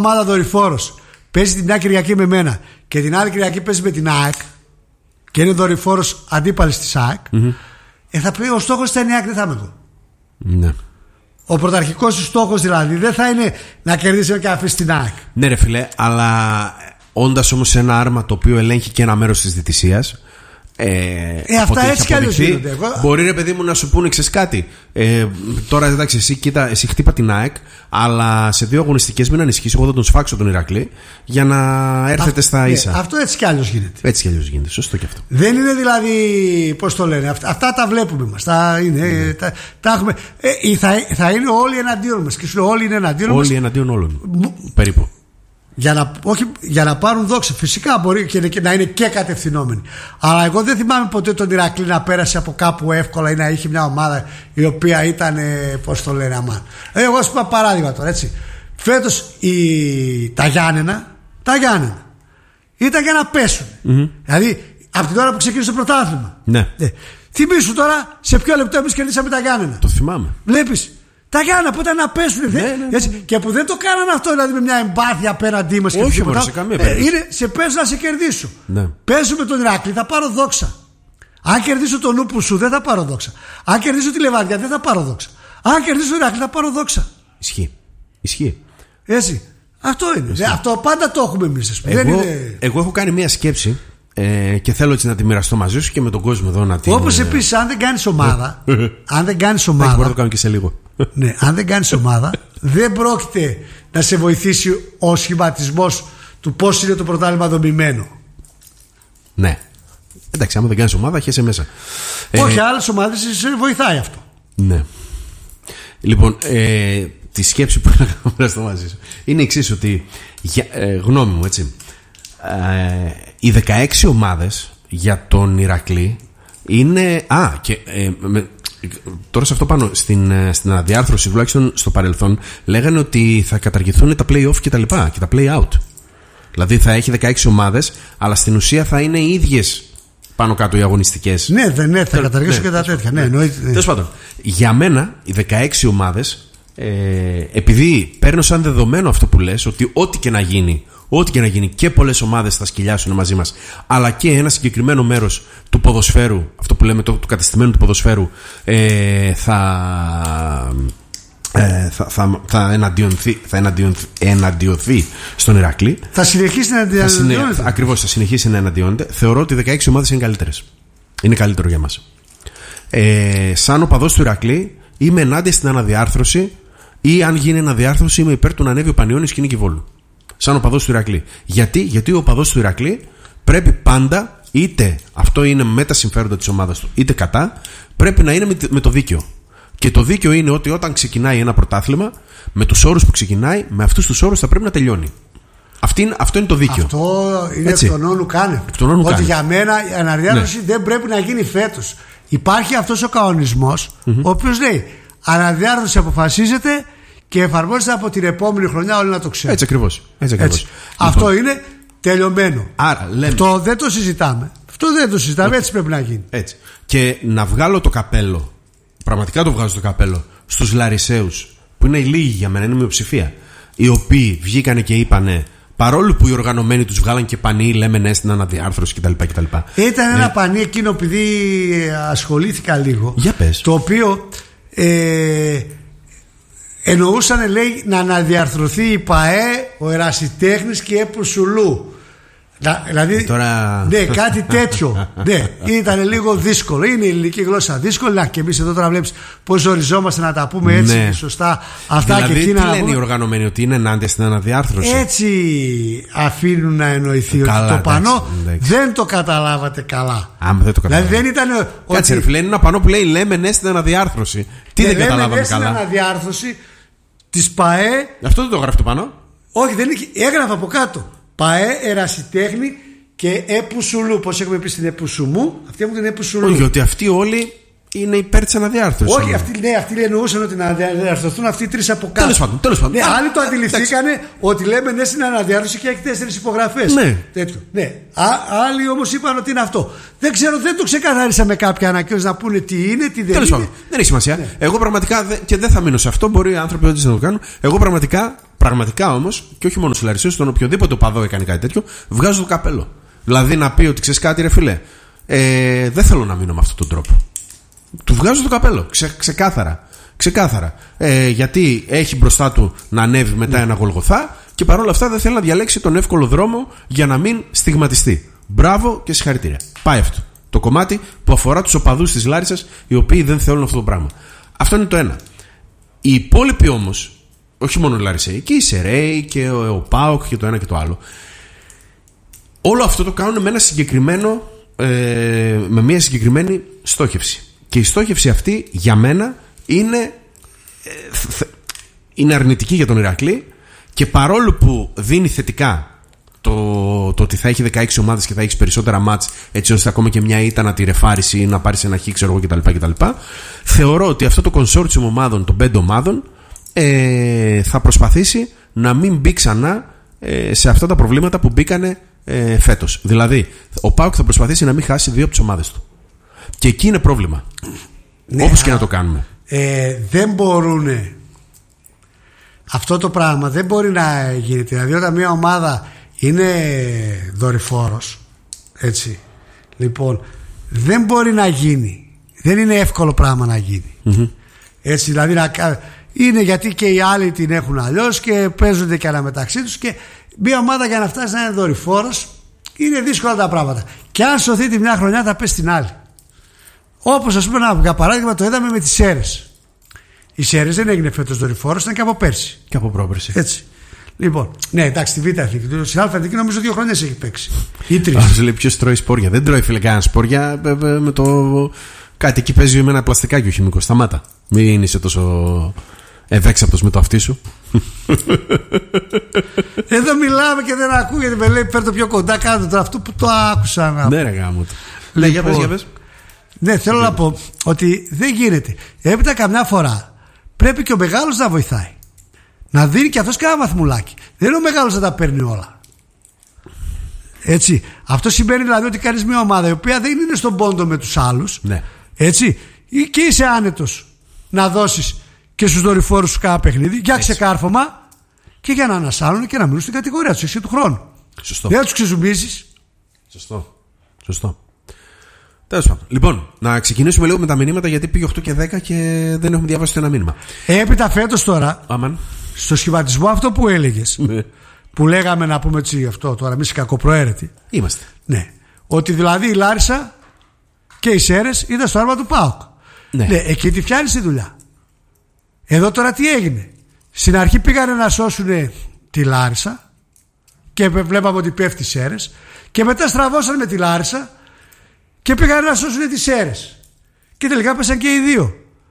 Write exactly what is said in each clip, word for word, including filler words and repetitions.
ομάδα δορυφόρος παίζει την μια Κυριακή με μένα και την άλλη Κυριακή παίζει με την ΑΕΚ και είναι δορυφόρος αντίπαλης της ΑΕΚ, mm-hmm. ε, θα πει ο στόχος της ΑΕΚ δεν θα είμαι εγώ. Ναι. Ο πρωταρχικός σου στόχος δηλαδή δεν θα είναι να κερδίσει και να αφήσει την ΑΕΚ. Ναι, ρε φιλέ, αλλά όντας όμως ένα άρμα το οποίο ελέγχει και ένα μέρος της διαιτησίας. Ε, ε, αυτά έτσι κι αλλιώς γίνονται. Εγώ... Μπορεί, ρε παιδί μου, να σου πούνε ξέρεις κάτι. Ε, τώρα εντάξει, εσύ, κοίτα, εσύ χτύπα την ΑΕΚ, αλλά σε δύο αγωνιστικές μην ανησυχείς. Εγώ θα τον σφάξω τον Ηρακλή για να έρθετε Α, στα ίσα. Ναι, αυτό έτσι κι αλλιώς γίνεται. Έτσι κι αλλιώς γίνεται. Σωστό και αυτό. Δεν είναι δηλαδή, πώς το λένε, αυτά, αυτά τα βλέπουμε μας. Τα, είναι, ναι. τα, τα έχουμε, ε, θα, θα είναι όλοι εναντίον μας. Και σου λέω, όλοι είναι εναντίον μας. Όλοι εναντίον όλων. Μ, περίπου. Για να, όχι, για να πάρουν δόξα. Φυσικά μπορεί και, και να είναι και κατευθυνόμενοι. Αλλά εγώ δεν θυμάμαι ποτέ τον Ηρακλή να πέρασε από κάπου εύκολα ή να είχε μια ομάδα η οποία ήταν, πώς το λένε, αμάν. Εγώ σου πω παράδειγμα τώρα, έτσι. Φέτος η, τα Γιάννενα, τα Γιάννενα ήταν για να πέσουν. Mm-hmm. Δηλαδή από την ώρα που ξεκίνησε το πρωτάθλημα. Ναι. Ε, θυμήσου τώρα σε ποιο λεπτό εμείς κερδίσαμε τα Γιάννενα. Το θυμάμαι. Βλέπεις. Τα Γιάννα που ήταν να πέσουν, ναι, ναι, ναι. Και που δεν το κάνανε αυτό δηλαδή με μια εμπάθεια απέναντί μας. Όχι, μόνο σε καμία περίπτωση. Είναι σε πες να σε κερδίσω. Ναι. Παίζω με τον Ηράκλη, θα πάρω δόξα. Αν κερδίσω τον Ούπου σου, δεν θα πάρω δόξα. Αν κερδίσω τη Λεβαδιά, δεν θα πάρω δόξα. Αν κερδίσω τον Ηράκλη, θα πάρω δόξα. Ισχύει. Ισχύει. Έτσι. Αυτό είναι. Ναι, αυτό πάντα το έχουμε εμείς. Εγώ, είναι... εγώ έχω κάνει μια σκέψη. Ε, και θέλω έτσι να τη μοιραστώ μαζί σου και με τον κόσμο εδώ να την. Όπως επίσης, αν δεν κάνεις ομάδα. αν δεν κάνεις ομάδα. Μπορώ να το κάνω και σε λίγο. Ναι, αν δεν κάνεις ομάδα, δεν πρόκειται να σε βοηθήσει ο σχηματισμός του πώς είναι το πρωτάθλημα δομημένο. Ναι. Εντάξει, άμα δεν κάνεις ομάδα, χέσε μέσα. Όχι, ε, άλλες ομάδες σε βοηθάει αυτό. Ναι. Λοιπόν, ε, τη σκέψη που θέλω να μοιραστώ μαζί σου είναι η εξής, ότι για, ε, γνώμη μου, έτσι. Ε, οι δεκαέξι ομάδες για τον Ηρακλή είναι. Α, και ε, με, τώρα σε αυτό πάνω στην, στην αναδιάρθρωση, τουλάχιστον στο παρελθόν, λέγανε ότι θα καταργηθούν τα play-off και τα λοιπά και τα play-out. Δηλαδή θα έχει δεκαέξι ομάδες, αλλά στην ουσία θα είναι οι ίδιες πάνω κάτω οι αγωνιστικές. Ναι, δεν ναι, θα καταργήσουν ναι, και τα τέτοια. Ναι, ναι. Τέλος πάντων, για μένα οι δεκαέξι ομάδες, ε, επειδή παίρνω σαν δεδομένο αυτό που λες, ότι ό,τι και να γίνει. Ό,τι και να γίνει, και πολλές ομάδες θα σκυλιάσουν μαζί μας, αλλά και ένα συγκεκριμένο μέρος του ποδοσφαίρου, αυτό που λέμε το, του κατεστημένου του ποδοσφαίρου, ε, θα, ε, θα, θα, θα, εναντιωθεί, θα εναντιωθεί, εναντιωθεί στον Ηρακλή. Θα συνεχίσει να εναντιώνεται. Ακριβώς, θα συνεχίσει να εναντιώνεται. Θεωρώ ότι οι δεκαέξι ομάδες είναι καλύτερες. Είναι καλύτερο για μας. Ε, σαν οπαδός του Ηρακλή, είμαι ενάντια στην αναδιάρθρωση, ή αν γίνει αναδιάρθρωση, είμαι υπέρ του να ανέβει ο Πανιώνιος και Νίκη Βόλου. Σαν οπαδός του Ηρακλή. Γιατί, γιατί ο οπαδός του Ηρακλή πρέπει πάντα, είτε αυτό είναι με τα συμφέροντα της ομάδας του, είτε κατά, πρέπει να είναι με το δίκαιο. Και το δίκαιο είναι ότι όταν ξεκινάει ένα πρωτάθλημα, με τους όρους που ξεκινάει, με αυτούς τους όρους θα πρέπει να τελειώνει. Αυτή είναι, αυτό είναι το δίκαιο. Αυτό είναι εκ των όνου κάνε. Ότι κάνε. Για μένα η αναδιάρθρωση ναι. δεν πρέπει να γίνει φέτος. Υπάρχει αυτός ο κανονισμός, mm-hmm. ο οποίος λέει αναδιάρθρωση αποφασίζεται και εφαρμόζεται από την επόμενη χρονιά, όλοι να το ξέρουν. Έτσι ακριβώς. Έτσι ακριβώς. Έτσι. Λοιπόν. Αυτό είναι τελειωμένο. Άρα, λέμε... Αυτό δεν το συζητάμε. Αυτό δεν το συζητάμε. Okay. Έτσι πρέπει να γίνει. Έτσι. Και να βγάλω το καπέλο, πραγματικά το βγάζω το καπέλο, στους Λαρισαίους, που είναι λίγοι για μένα, είναι μειοψηφία, οι οποίοι βγήκανε και είπανε, παρόλο που οι οργανωμένοι τους βγάλαν και πανί, λέμε ναι στην αναδιάρθρωση κτλ. κτλ. Ήταν ναι. ένα πανί εκείνο, επειδή ασχολήθηκα λίγο. Για πες. Το οποίο. Ε, εννοούσαν, λέει, να αναδιαρθρωθεί η ΠΑΕ, ο Ερασιτέχνης και η Επουσουλού. Δηλαδή, τώρα... ναι, κάτι τέτοιο. Ναι, ήταν λίγο δύσκολο. Είναι η ελληνική γλώσσα δύσκολη. Να, και εμείς εδώ τώρα βλέπεις πώς ζοριζόμαστε να τα πούμε έτσι ναι. σωστά. Αυτά δηλαδή, και εκείνα. Τι λένε οι οργανωμένοι, ότι είναι ενάντια στην αναδιάρθρωση. Έτσι αφήνουν να εννοηθεί καλά, ότι το πανό εντάξει, εντάξει. δεν το καταλάβατε καλά. Άμα δεν το καταλάβατε. Δηλαδή δεν ήταν. Κάτσε, ότι... ρε φίλε, είναι ένα πανό που λέει λέμε ναι στην αναδιάρθρωση. Τι ναι, δεν καταλάβαμε ναι καλά. Στην αναδιάρθρωση της ΠΑΕ. Αυτό δεν το γράφει το πάνω. Όχι, δεν είχε, έγραφα από κάτω. ΠΑΕ, Ερασιτέχνη και Επουσουλού. Πώς έχουμε πει στην Επουσουμού, αυτή μου την Επουσουλού. Όχι, ότι αυτοί όλοι είναι υπέρ της αναδιάρθρωσης. Όχι, αυτοί, ναι, αυτοί εννοούσαν ότι να αναδιαρθρωθούν αυτοί οι τρεις από κάτω. Τέλος πάντων, τέλος πάντων. Ναι, άλλοι το αντιληφθήκανε ότι λέμε ναι στην αναδιάρθρωση και έχει τέσσερις υπογραφές. Ναι. Τέτοιο. Ναι. Α, άλλοι όμως είπαν ότι είναι αυτό. Δεν ξέρω, δεν το ξεκαθάρισα με κάποια ανακοίνωση να πούνε τι είναι, τι δεν τέλος είναι. Πάντων, δεν έχει σημασία. Ναι. Εγώ πραγματικά, και δεν θα μείνω σε αυτό, μπορεί οι άνθρωποι να το κάνουν. Εγώ πραγματικά πραγματικά όμως, και όχι μόνο στους Λαρισαίους, στον οποιοδήποτε οπαδό έκανε κάτι τέτοιο, βγάζω το καπέλο. Δηλαδή να πει ότι ξέρεις κάτι, ρε φίλε, ε, δεν θέλω να μείνω με αυτόν τον τρόπο. Του βγάζω το καπέλο, ξε, ξεκάθαρα. Ξεκάθαρα. Ε, γιατί έχει μπροστά του να ανέβει μετά ένα Γολγοθά και παρόλα αυτά δεν θέλει να διαλέξει τον εύκολο δρόμο για να μην στιγματιστεί. Μπράβο και συγχαρητήρια. Πάει αυτό το κομμάτι που αφορά τους οπαδούς της Λάρισσας, οι οποίοι δεν θέλουν αυτό το πράγμα. Αυτό είναι το ένα. Οι υπόλοιποι όμως, όχι μόνο οι Λαρισαίοι, και οι Σεραίοι και ο, ο ΠΑΟΚ και το ένα και το άλλο, όλο αυτό το κάνουν με ένα συγκεκριμένο, ε, με μια συγκεκριμένη στόχευση. Και η στόχευση αυτή για μένα είναι, ε, είναι αρνητική για τον Ηρακλή, και παρόλο που δίνει θετικά το, το ότι θα έχει δεκαέξι ομάδες και θα έχει περισσότερα μάτς, έτσι ώστε ακόμα και μια ήττα να τη ρεφάρεις ή να πάρεις ένα χ, ξέρω εγώ κτλ, κτλ. Θεωρώ ότι αυτό το consortium ομάδων, των πέντε ομάδων, ε, θα προσπαθήσει να μην μπει ξανά ε, σε αυτά τα προβλήματα που μπήκανε ε, φέτος. Δηλαδή, ο ΠΑΟΚ θα προσπαθήσει να μην χάσει δύο από τις ομάδες του. Και εκεί είναι πρόβλημα. Ναι, όπως και να το κάνουμε. Ε, δεν μπορούν. Αυτό το πράγμα δεν μπορεί να γίνεται. Δηλαδή, όταν μια ομάδα είναι δορυφόρος, έτσι, λοιπόν, δεν μπορεί να γίνει. Δεν είναι εύκολο πράγμα να γίνει. Mm-hmm. Έτσι, δηλαδή, να, είναι γιατί και οι άλλοι την έχουν αλλιώς και παίζονται και αναμεταξύ τους. Και μια ομάδα για να φτάσει να είναι δορυφόρος είναι δύσκολα τα πράγματα. Και αν σωθεί τη μια χρονιά, θα πέσει την άλλη. Όπως, ας πούμε, για παράδειγμα, το είδαμε με τις Σέρρες. Οι Σέρρες δεν έγινε φέτος δορυφόρος, ήταν και από πέρσι. Και από πρόπερσι. Έτσι. Λοιπόν, ναι, εντάξει, στη Β' Εθνική. Στην Α' Εθνική νομίζω δύο χρονιές έχει παίξει. Ή τρεις. Αχ, λέει ποιος τρώει σπόρια. Δεν τρώει, φίλε, κανένα σπόρια με το. Κάτι εκεί παίζει με ένα πλαστικάκι ο χημικός. Σταμάτα. Μην είσαι τόσο ευέξαπτος με το αυτί σου. Εδώ μιλάμε και δεν ακούγεται. Με λέει, παίρνω πιο κοντά, κάτω το αυτό που το άκουσα να. Ναι, ρε γάμο του. Λέει, για πες, για πες. Ναι, θέλω να πω ότι δεν γίνεται. Έπειτα καμιά φορά πρέπει και ο μεγάλος να βοηθάει. Να δίνει και αυτός κανένα βαθμουλάκι. Δεν είναι ο μεγάλος να τα παίρνει όλα. Έτσι. Αυτό σημαίνει δηλαδή ότι κάνεις μια ομάδα η οποία δεν είναι στον πόντο με τους άλλους. Ναι. Έτσι. Και είσαι άνετος να δώσεις και στους δορυφόρους σου κάνα παιχνίδι για ξεκάρφωμα και για να ανασάνουν και να μείνουν στην κατηγορία τους εξή του χρόνου. Σωστό. Δεν θα τους ξεζουμίσεις. Σωστό. Σωστό. Τέλος πάντων. Λοιπόν, να ξεκινήσουμε λίγο με τα μηνύματα, γιατί πήγε οκτώ και δέκα και δεν έχουμε διαβάσει το ένα μήνυμα. Έπειτα φέτος τώρα, Άμαν. στο σχηματισμό αυτό που έλεγες, που λέγαμε να πούμε έτσι αυτό τώρα, εμείς οι κακοπροαίρετοι. Είμαστε. Ναι. Ότι δηλαδή η Λάρισα και οι Σέρρες ήταν στο άρμα του ΠΑΟΚ. Ναι. Ναι, εκεί τη φτιάνεις τη δουλειά. Εδώ τώρα τι έγινε. Στην αρχή πήγανε να σώσουν τη Λάρισα και βλέπαμε ότι πέφτει οι Σέρρες, και μετά στραβώσαν με τη Λάρισα και πήγανε να σώσουν τις Σέρρες και τελικά πέσαν και οι δύο.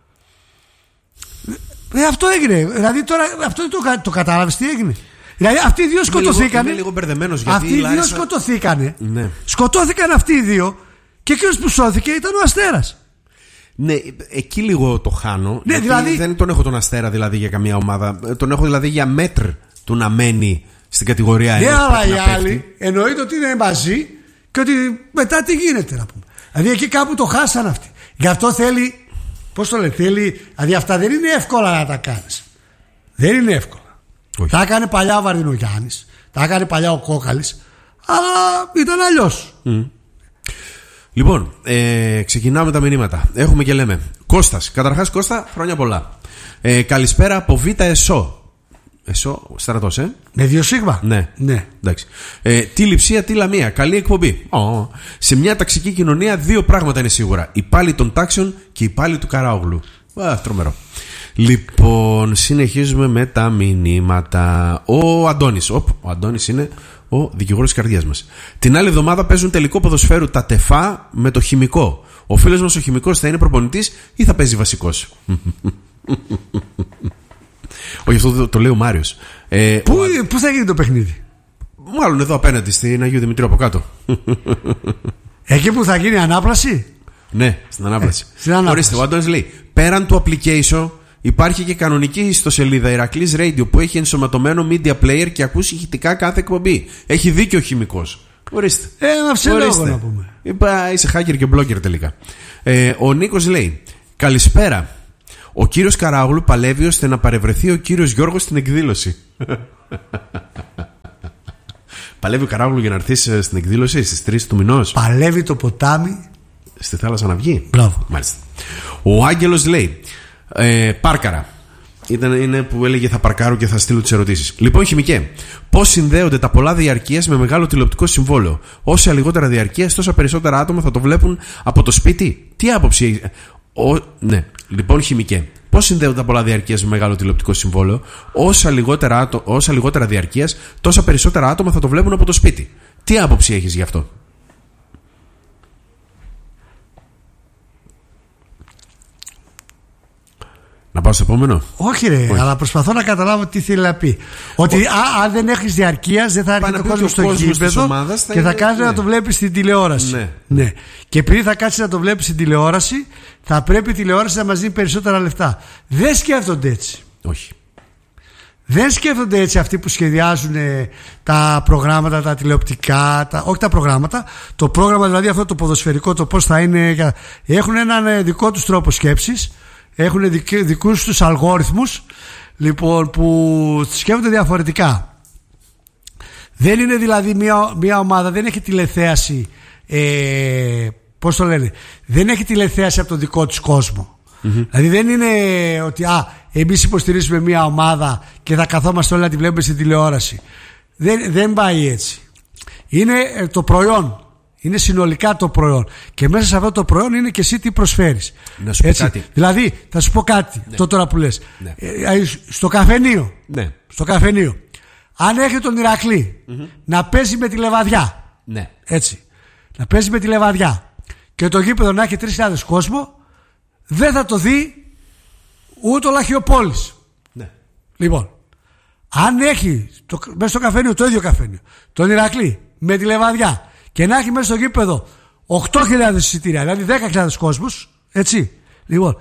Ε, αυτό έγινε. Δηλαδή τώρα αυτό το, το κατάλαβες τι έγινε. Δηλαδή αυτοί οι δύο σκοτωθήκανε. Είμαι λίγο μπερδεμένος, γιατί αυτοί οι δύο Λάρισα... σκοτωθήκανε. Ναι. Σκοτώθηκαν αυτοί οι δύο και εκείνος που σώθηκε ήταν ο Αστέρας. Ναι, εκεί λίγο το χάνω. Ναι, δηλαδή... Δεν τον έχω τον Αστέρα δηλαδή για καμία ομάδα. Τον έχω δηλαδή για μέτρ του να μένει στην κατηγορία. Ναι, αλλά οι άλλοι εννοείται ότι είναι μαζί και ότι μετά τι γίνεται να πούμε. Δηλαδή εκεί κάπου το χάσαν αυτοί. Γι' αυτό θέλει, πώς το λέει, θέλει, δηλαδή αυτά δεν είναι εύκολα να τα κάνεις. Δεν είναι εύκολα. Όχι. Τα έκανε παλιά ο Βαρδινογιάννης, τα έκανε παλιά ο Κόκαλης, αλλά ήταν αλλιώς. Mm. Λοιπόν, ε, ξεκινάμε τα μηνύματα. Έχουμε και λέμε. Κώστας, καταρχάς Κώστα, χρόνια πολλά. Ε, καλησπέρα από Β' Εσώ. Εσώ, στρατός, ε. Με δύο σίγμα. Ναι. Ναι. Εντάξει. Ε, τι Λειψία, τι Λαμία. Καλή εκπομπή. Oh. Σε μια ταξική κοινωνία δύο πράγματα είναι σίγουρα. Οι πάλι των τάξεων και οι πάλι του Καράογλου. Α, τρομερό. Λοιπόν, συνεχίζουμε με τα μηνύματα. Ο Αντώνης. Ο, ο Αντώνης είναι ο δικηγόρος της καρδιάς μας. Την άλλη εβδομάδα παίζουν τελικό ποδοσφαίρου τα Τεφά με το Χημικό. Ο φίλος μας ο Χημικός θα είναι προπονητής ή θα παίζει βασικός? Όχι, αυτό το, το λέει ο Μάριος. Ε, πού, ο... πού θα γίνει το παιχνίδι? Μάλλον εδώ απέναντι στην Αγίου Δημητρίου από κάτω. Εκεί που θα γίνει ανάπλαση? Ναι, στην ανάπλαση. Ε, στην ανάπλαση. Ορίστε, ο Αντώνης λέει: πέραν του application υπάρχει και κανονική ιστοσελίδα Ηρακλής Radio που έχει ενσωματωμένο media player και ακούς ηχητικά κάθε εκπομπή. Έχει δίκιο ο Χημικός. Ορίστε. Ε, να ψηλόγω να πούμε. Είπα, είσαι hacker και blogger τελικά. Ε, ο Νίκος λέει: καλησπέρα. Ο κύριος Καράγλου παλεύει ώστε να παρευρεθεί ο κύριος Γιώργος στην εκδήλωση. Παλεύει ο Καράγλου για να έρθει στην εκδήλωση στις τρεις του μηνός. Παλεύει το ποτάμι στη θάλασσα να βγει. Μπράβο. Μάλιστα. Ο Άγγελος λέει ε, πάρκαρα. Ήταν, είναι που έλεγε θα παρκάρω και θα στείλω τις ερωτήσεις. Λοιπόν, χημικέ, πώς συνδέονται τα πολλά διαρκείας με μεγάλο τηλεοπτικό συμβόλαιο? Όσα λιγότερα διαρκείας, τόσα περισσότερα άτομα θα το βλέπουν από το σπίτι. Τι άποψη έχει? Ο, ναι. Λοιπόν, χημικέ, πώς συνδέονται τα πολλά διαρκείας με μεγάλο τηλεοπτικό συμβόλαιο? Όσα λιγότερα, όσα λιγότερα διαρκείας, τόσα περισσότερα άτομα θα το βλέπουν από το σπίτι. Τι άποψη έχεις γι' αυτό? Να πάω στο επόμενο. Όχι, ρε, Όχι. αλλά προσπαθώ να καταλάβω τι θέλει να πει. Ότι α, αν δεν έχεις διαρκείας, δεν θα έρχεται ο κόσμος στο γήπεδο και θα κάτσει ναι. να το βλέπεις στην τηλεόραση. Ναι. Ναι. Και επειδή θα κάτσει να το βλέπεις στην τηλεόραση, θα πρέπει η τηλεόραση να μας δίνει περισσότερα λεφτά. Δεν σκέφτονται έτσι. Όχι. Δεν σκέφτονται έτσι αυτοί που σχεδιάζουν τα προγράμματα, τα τηλεοπτικά, τα, όχι τα προγράμματα, το πρόγραμμα δηλαδή αυτό το ποδοσφαιρικό, το πώς θα είναι. Έχουν έναν δικό τους τρόπο σκέψης. Έχουν δικούς τους αλγόριθμους, λοιπόν, που σκέφτονται διαφορετικά. Δεν είναι δηλαδή μια, μια ομάδα, δεν έχει τηλεθέαση, ε, πώς το λένε, δεν έχει τηλεθέαση από τον δικό τους κόσμο. Mm-hmm. Δηλαδή δεν είναι ότι α, εμείς υποστηρίζουμε μια ομάδα και θα καθόμαστε όλοι να τη βλέπουμε στην τηλεόραση. Δεν, δεν πάει έτσι. Είναι το προϊόν. Είναι συνολικά το προϊόν. Και μέσα σε αυτό το προϊόν είναι και εσύ τι προσφέρεις. Να σου πω κάτι. Δηλαδή, θα σου πω κάτι. Ναι. Το τώρα που λες. Ναι. Ε, στο καφενείο. Ναι. Στο καφενείο. Αν έχει τον Ηρακλή mm-hmm. να παίζει με τη Λεβαδιά. Ναι. Έτσι. Να παίζει με τη Λεβαδιά. Και το γήπεδο να έχει τρεις χιλιάδες κόσμο. Δεν θα το δει ούτε ο Λαχιοπόλης. Ναι. Λοιπόν. Αν έχει το, μέσα στο καφενείο, το ίδιο καφενείο, τον Ηρακλή με τη Λεβαδιά. Και να έχει μέσα στο γήπεδο οκτώ χιλιάδες εισιτήρια, δηλαδή δέκα χιλιάδες κόσμους, έτσι. Λοιπόν,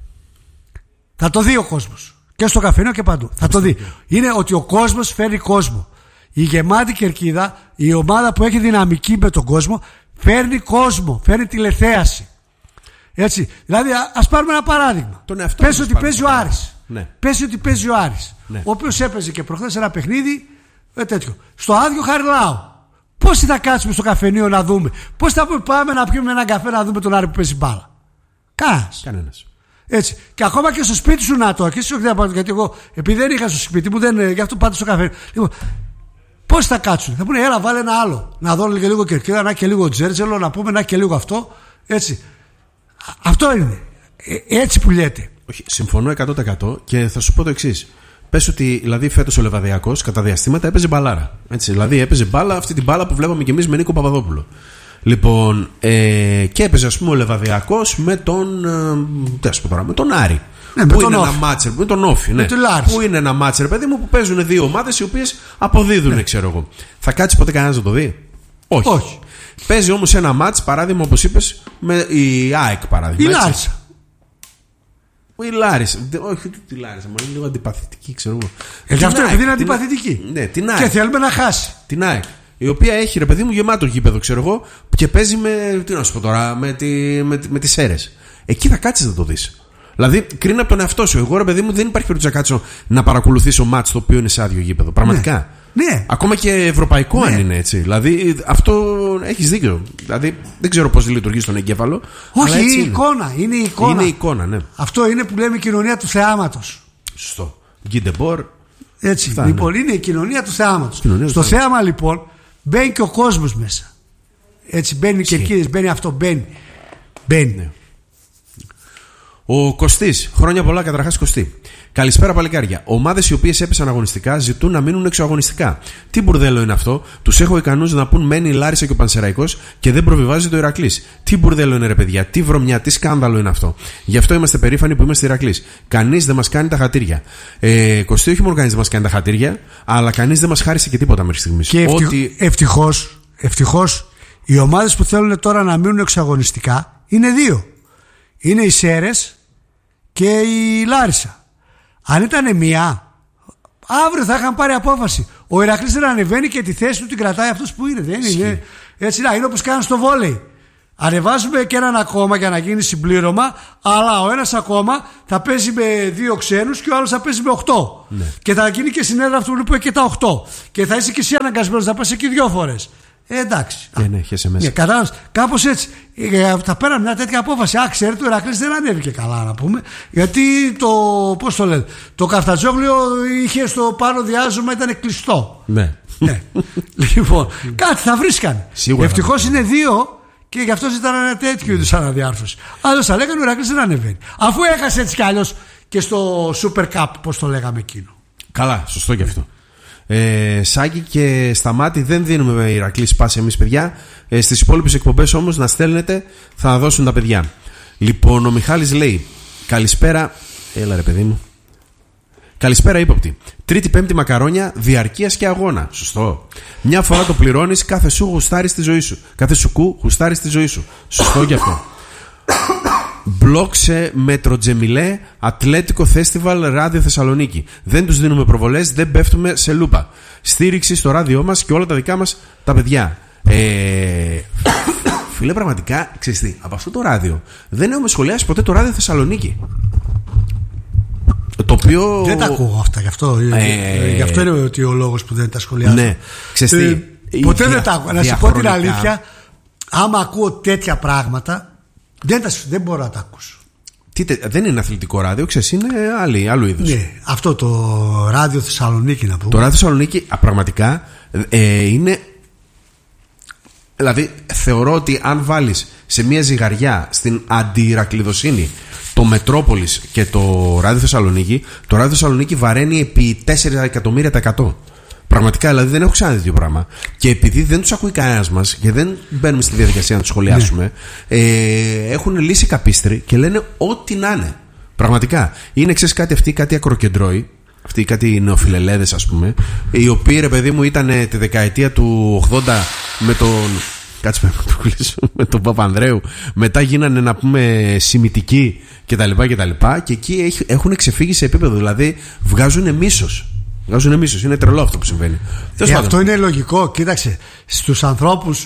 θα το δει ο κόσμος. Και στο καφενείο και παντού. Θα το δει. Είναι ότι ο κόσμος φέρνει κόσμο. Η γεμάτη κερκίδα, η ομάδα που έχει δυναμική με τον κόσμο, φέρνει κόσμο, φέρνει τηλεθέαση. Έτσι. Δηλαδή, ας πάρουμε ένα παράδειγμα. Πες ότι παίζει ο Άρης. Ναι. Πες ότι παίζει ο Άρης. Ναι. Ο οποίος έπαιζε και προχθές ένα παιχνίδι ε, τέτοιο. Στο άδειο Χαριλάου. Πώς θα κάτσουμε στο καφενείο να δούμε? Πώς θα πάμε να πιούμε έναν καφέ να δούμε τον Άρη που παίζει μπάλα? Κανένας. Κανένας. Έτσι. Και ακόμα και στο σπίτι σου να το αρχίσει. Γιατί εγώ, επειδή δεν είχα στο σπίτι μου, δεν, γι' αυτό πάτε στο καφέ. Λοιπόν, πώς θα κάτσουν? Θα πούνε, έλα, βάλε ένα άλλο. Να δω και λίγο κερκίδα, να και λίγο τζέρτζελο, να πούμε, να και λίγο αυτό. Έτσι. Αυτό είναι. Ε, έτσι που λέτε. Όχι, συμφωνώ εκατό τοις εκατό και θα σου πω το εξής. Πες ότι δηλαδή φέτος ο Λεβαδιακός κατά διαστήματα έπαιζε μπαλάρα. Έτσι, δηλαδή έπαιζε μπάλα, αυτή την μπάλα που βλέπαμε κι εμείς με Νίκο Παπαδόπουλο. Λοιπόν, ε, και έπαιζε ας πούμε ο Λεβαδιακός με τον. Ε, τι ας πω τώρα, με τον Άρη. Ναι, που με είναι τον ένα μάτσερ, με τον Όφη. Ναι, που είναι ένα μάτσερ, παιδί μου, που παίζουν δύο ομάδες οι οποίες αποδίδουν, ναι. ξέρω εγώ. Θα κάτσει ποτέ κανένας να το δει? Όχι. Όχι. Παίζει όμως ένα μάτς, παράδειγμα, όπως είπες, με η ΑΕΚ παράδειγμα. Η Λάρισα. Ο Λάρισα. Όχι, τη Λάρισα, μου είναι λίγο αντιπαθητική, ξέρω εγώ. Γιατί αυτό επειδή είναι αντιπαθητική. Ναι, την ΑΕΚ. Και θέλουμε να χάσει. Την ΑΕΚ. Η οποία έχει, ρε παιδί μου, γεμάτο γήπεδο, ξέρω εγώ, και παίζει με. Τι να σου πω τώρα, με, τη, με, με τις Σέρρες. Εκεί θα κάτσεις να το δεις. Δηλαδή, κρίνει από τον εαυτό σου. Εγώ, ρε παιδί μου, δεν υπάρχει περίπτωση να κάτσω να παρακολουθήσω μάτς το οποίο είναι σε άδειο γήπεδο. Πραγματικά. Ναι. Ναι. Ακόμα και ευρωπαϊκό, ναι. αν είναι έτσι. Δηλαδή, αυτό έχεις δίκιο. Δηλαδή, δεν ξέρω πώς λειτουργεί στον εγκέφαλο. Όχι, είναι η είναι. εικόνα. Είναι η εικόνα. Είναι η εικόνα, ναι. Αυτό είναι που λέμε η κοινωνία του θεάματος. Σωστό. Γκίντεμπορ. Έτσι. Αυτά, λοιπόν, ναι. είναι η κοινωνία του θεάματος. Κοινωνία Στο του θέαμα, λοιπόν, μπαίνει και ο κόσμος μέσα. Έτσι, μπαίνει οι κερκίδες, μπαίνει αυτό, μπαίνει. Μπαίνει. Ναι. Ο Κωστής, χρόνια πολλά καταρχάς Κωστή. Καλησπέρα παλικάρια. Ομάδες οι οποίες έπεσαν αγωνιστικά ζητούν να μείνουν εξωαγωνιστικά. Τι μπουρδέλο είναι αυτό? Τους έχω ικανούς να πούν μένει η Λάρισα και ο Πανσεραϊκός και δεν προβιβάζει το Ηρακλής. Τι μπουρδέλο είναι, ρε παιδιά, τι βρωμιά, τι σκάνδαλο είναι αυτό. Γι' αυτό είμαστε περήφανοι που είμαστε Ηρακλής. Κανείς δεν μας κάνει τα χατήρια. Ε, Κωστή, όχι μόνο κανείς δεν μας κάνει τα χατήρια, αλλά κανείς δεν μας χάρισε και τίποτα μέχρι στιγμής. Και ευτυχ... Ότι... ευτυχώς, ευτυχώς, οι ομάδες που θέλουν τώρα να μείνουν εξωαγωνιστικά είναι δύο. Είναι οι Σέρρες και η Λάρισα. Αν ήταν μία, αύριο θα είχαν πάρει απόφαση. Ο Ηρακλής δεν ανεβαίνει και τη θέση του την κρατάει αυτός που είναι. Δεν είναι. Έτσι, να, είναι όπως κάνουν στο βόλεϊ. Ανεβάζουμε και έναν ακόμα για να γίνει συμπλήρωμα, αλλά ο ένας ακόμα θα παίζει με δύο ξένους και ο άλλος θα παίζει με οκτώ. Ναι. Και θα γίνει και συνέδρα αυτού που έχει και τα οκτώ. Και θα είσαι και εσύ αναγκασμένος να πας εκεί δύο φορές. Ε, εντάξει. Ναι, ναι, χέσε μέσα. Ναι, κάπως έτσι. Ε, θα πέραν μια τέτοια απόφαση. Α, ξέρετε, ο Ηρακλής δεν ανέβηκε καλά, να πούμε. Γιατί το. Πώς το λένε. Το Καφτατζόγλιο είχε στο πάνω διάζωμα, ήταν κλειστό. Ναι. Ναι. Λοιπόν, κάτι θα βρίσκανε. Ευτυχώς είναι δύο. Και γι' αυτό ήταν ένα τέτοιο είδους αναδιάρθρωση. Άλλως θα λέγανε ο Ηρακλής δεν ανεβαίνει. Αφού έχασε έτσι κι αλλιώς και στο Super Cup, πώς το λέγαμε εκείνο. Καλά, σωστό και αυτό. Ε, Σάκη και Σταμάτη, δεν δίνουμε Ηρακλή σπάση εμείς, παιδιά. Ε, στις υπόλοιπες εκπομπές όμως να στέλνετε, θα δώσουν τα παιδιά. Λοιπόν, ο Μιχάλης λέει: καλησπέρα. Έλα ρε παιδί μου. Καλησπέρα, ύποπτη. Τρίτη-πέμπτη μακαρόνια διαρκείας και αγώνα. Σωστό. Μια φορά το πληρώνεις, κάθε σου γουστάρει στη ζωή σου. Κάθε σου κου γουστάρει στη ζωή σου. Σωστό και αυτό. Μπλόξε Μετροτζεμιλέ, Ατλέτικο Φέστιβαλ, Ράδιο Θεσσαλονίκη. Δεν τους δίνουμε προβολές, δεν πέφτουμε σε λούπα. Στήριξη στο ράδιό μας και όλα τα δικά μας τα παιδιά. Ε, φίλε, πραγματικά, ξέρεις τι, από αυτό το ράδιο δεν έχουμε σχολιάσει ποτέ το Ράδιο Θεσσαλονίκη. Το οποίο... Δεν τα ακούω αυτά, γι' αυτό, ε... γι' αυτό είναι ότι ο λόγος που δεν τα σχολιάζω. Ναι, ξέρεις τι, ε, ποτέ δια... δεν τα ακούω. Να σου πω την αλήθεια, άμα ακούω τέτοια πράγματα, δεν, τα, δεν μπορώ να τα ακούσω. Τι, δεν είναι αθλητικό ράδιο, ξέρεις, είναι άλλη, άλλου είδους. Ναι, αυτό το Ράδιο Θεσσαλονίκη να πούμε. Το Ράδιο Θεσσαλονίκη, α, πραγματικά ε, είναι. Δηλαδή, θεωρώ ότι αν βάλεις σε μια ζυγαριά στην αντιηρακλειδοσύνη το Μετρόπολης και το Ράδιο Θεσσαλονίκη, το Ράδιο Θεσσαλονίκη βαραίνει επί τέσσερα εκατομμύρια τα εκατό. Πραγματικά, δηλαδή δεν έχω ξαναδεί τέτοιο πράγμα. Και επειδή δεν τους ακούει κανένας μας και δεν μπαίνουμε στη διαδικασία να τους σχολιάσουμε, ναι. ε, έχουν λύσει καπίστρι και λένε ό,τι να είναι. Πραγματικά. Είναι, ξέρεις, κάτι αυτοί, κάτι ακροκεντρώοι, αυτοί κάτι νεοφιλελέδες, ας πούμε, οι οποίοι, ρε παιδί μου, ήταν τη δεκαετία του ογδόντα με τον. Κάτσε με το κλείσω, με τον Παπανδρέου. Μετά γίνανε, να πούμε, σημιτικοί κτλ. Και, και εκεί έχουν ξεφύγει σε επίπεδο. Δηλαδή βγάζουν μίσος. Βγάζουν μίσος. Είναι τρελό αυτό που συμβαίνει. Ε, αυτό είναι λογικό. Κοίταξε, στους ανθρώπους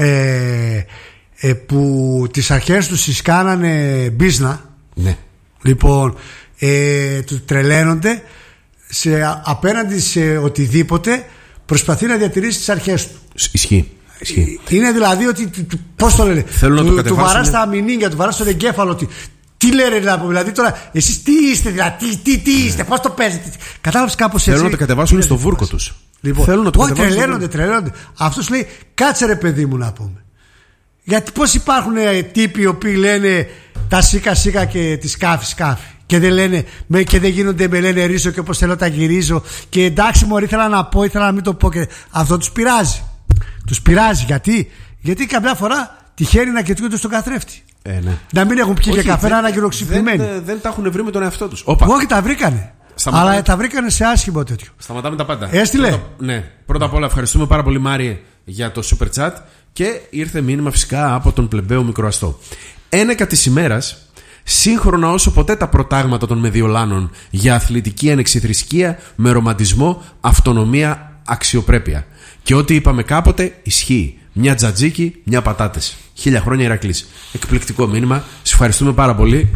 ε, ε, που τις αρχές τους τις κάνανε μπίζνα. Ναι. Λοιπόν, ε, του τρελαίνονται σε, απέναντι σε οτιδήποτε προσπαθεί να διατηρήσει τις αρχές του. Ισχύει. Ισχύει. Είναι δηλαδή ότι, πώς το λένε, του, του βαράς τα αμυνίγια, του βαράς στον εγκέφαλο ότι τι λένε δηλαδή, δηλαδή τώρα εσείς τι είστε, δηλαδή, τι, τι, τι είστε, πώς το παίζετε. Κατάλαβες κάπως έτσι. Θέλουν να το κατεβάσουν στο βούρκο τους. Λοιπόν, θέλουν να το όχι, τρελαίνονται, τρελαίνονται. Αυτός λέει, κάτσε ρε παιδί μου να πούμε. Γιατί πώς υπάρχουν τύποι οι οποίοι λένε τα σίκα σίκα και τη σκάφη σκάφη. Και δεν, λένε, και δεν γίνονται με λένε ρίσω και όπως θέλω τα γυρίζω. Και εντάξει μωρή, ήθελα να πω, ήθελα να μην το πω. Και αυτό τους πειράζει. Τους πειράζει γιατί, γιατί κάποια φορά τυχαίνει να κεντρούνται στον καθρέφτη. Ε, ναι. Να μην έχουν πιει και καφέ, να είναι γυροξυπνημένοι. Δεν, δεν τα έχουν βρει με τον εαυτό τους. Όχι, τα βρήκανε. Σταματάμε. Αλλά τα βρήκανε σε άσχημο τέτοιο. Σταματάμε τα πάντα. Έστειλε. Πρώτα, ναι. Πρώτα απ' όλα ευχαριστούμε πάρα πολύ, Μάριε, για το super chat. Και ήρθε μήνυμα φυσικά από τον πλεμπαίο Μικροαστό. Ένεκα της ημέρας, σύγχρονα όσο ποτέ τα προτάγματα των Μεδιολάνων για αθλητική ανεξιθρησκεία με ρομαντισμό, αυτονομία, αξιοπρέπεια. Και ό,τι είπαμε κάποτε ισχύει. Μια τζατζίκι, μια πατάτες. Χίλια χρόνια Ηρακλής. Εκπληκτικό μήνυμα. Σε ευχαριστούμε πάρα πολύ.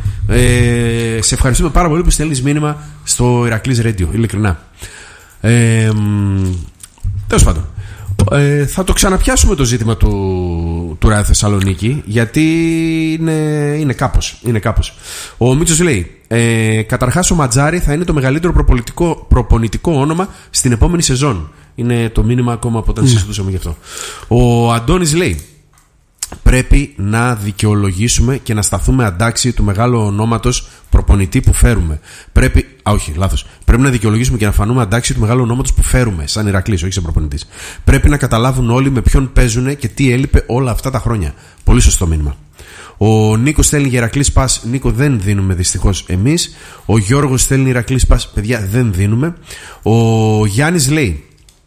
Ε, σε ευχαριστούμε πάρα πολύ που στέλνεις μήνυμα στο Ηρακλής Radio. Ειλικρινά. Ε, τέλος πάντων. Ε, θα το ξαναπιάσουμε το ζήτημα του, του Ράδιο Θεσσαλονίκη, γιατί είναι, είναι, κάπως, είναι κάπως. Ο Μίτσος λέει ε, καταρχάς ο Ματζάρη θα είναι το μεγαλύτερο προπονητικό όνομα στην επόμενη σεζόν. Είναι το μήνυμα ακόμα από όταν mm. συζητούσαμε γι' αυτό. Ο Αντώνης λέει πρέπει να δικαιολογήσουμε και να σταθούμε αντάξιοι του μεγάλου ονόματος προπονητή που φέρουμε. Πρέπει, α, όχι, λάθος. Πρέπει να δικαιολογήσουμε και να φανούμε αντάξιοι του μεγάλου ονόματος που φέρουμε, σαν Ηρακλής, όχι σαν προπονητής. Πρέπει να καταλάβουν όλοι με ποιον παίζουν και τι έλειπε όλα αυτά τα χρόνια. Πολύ σωστό μήνυμα. Ο Νίκος στέλνει για Ηρακλή Πας. Νίκο, δεν δίνουμε δυστυχώς εμείς. Ο Γιώργος στέλνει Ηρακλή Πας. Παιδιά, δεν δίνουμε. Ο Γιάννης λέει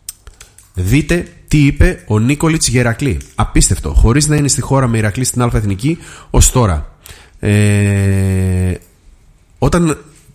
δείτε τι είπε ο Νίκολιτς για Ηρακλή. Απίστευτο. Χωρίς να είναι στη χώρα με Ηρακλή στην Α' Εθνική ως τώρα. Ε, όταν, και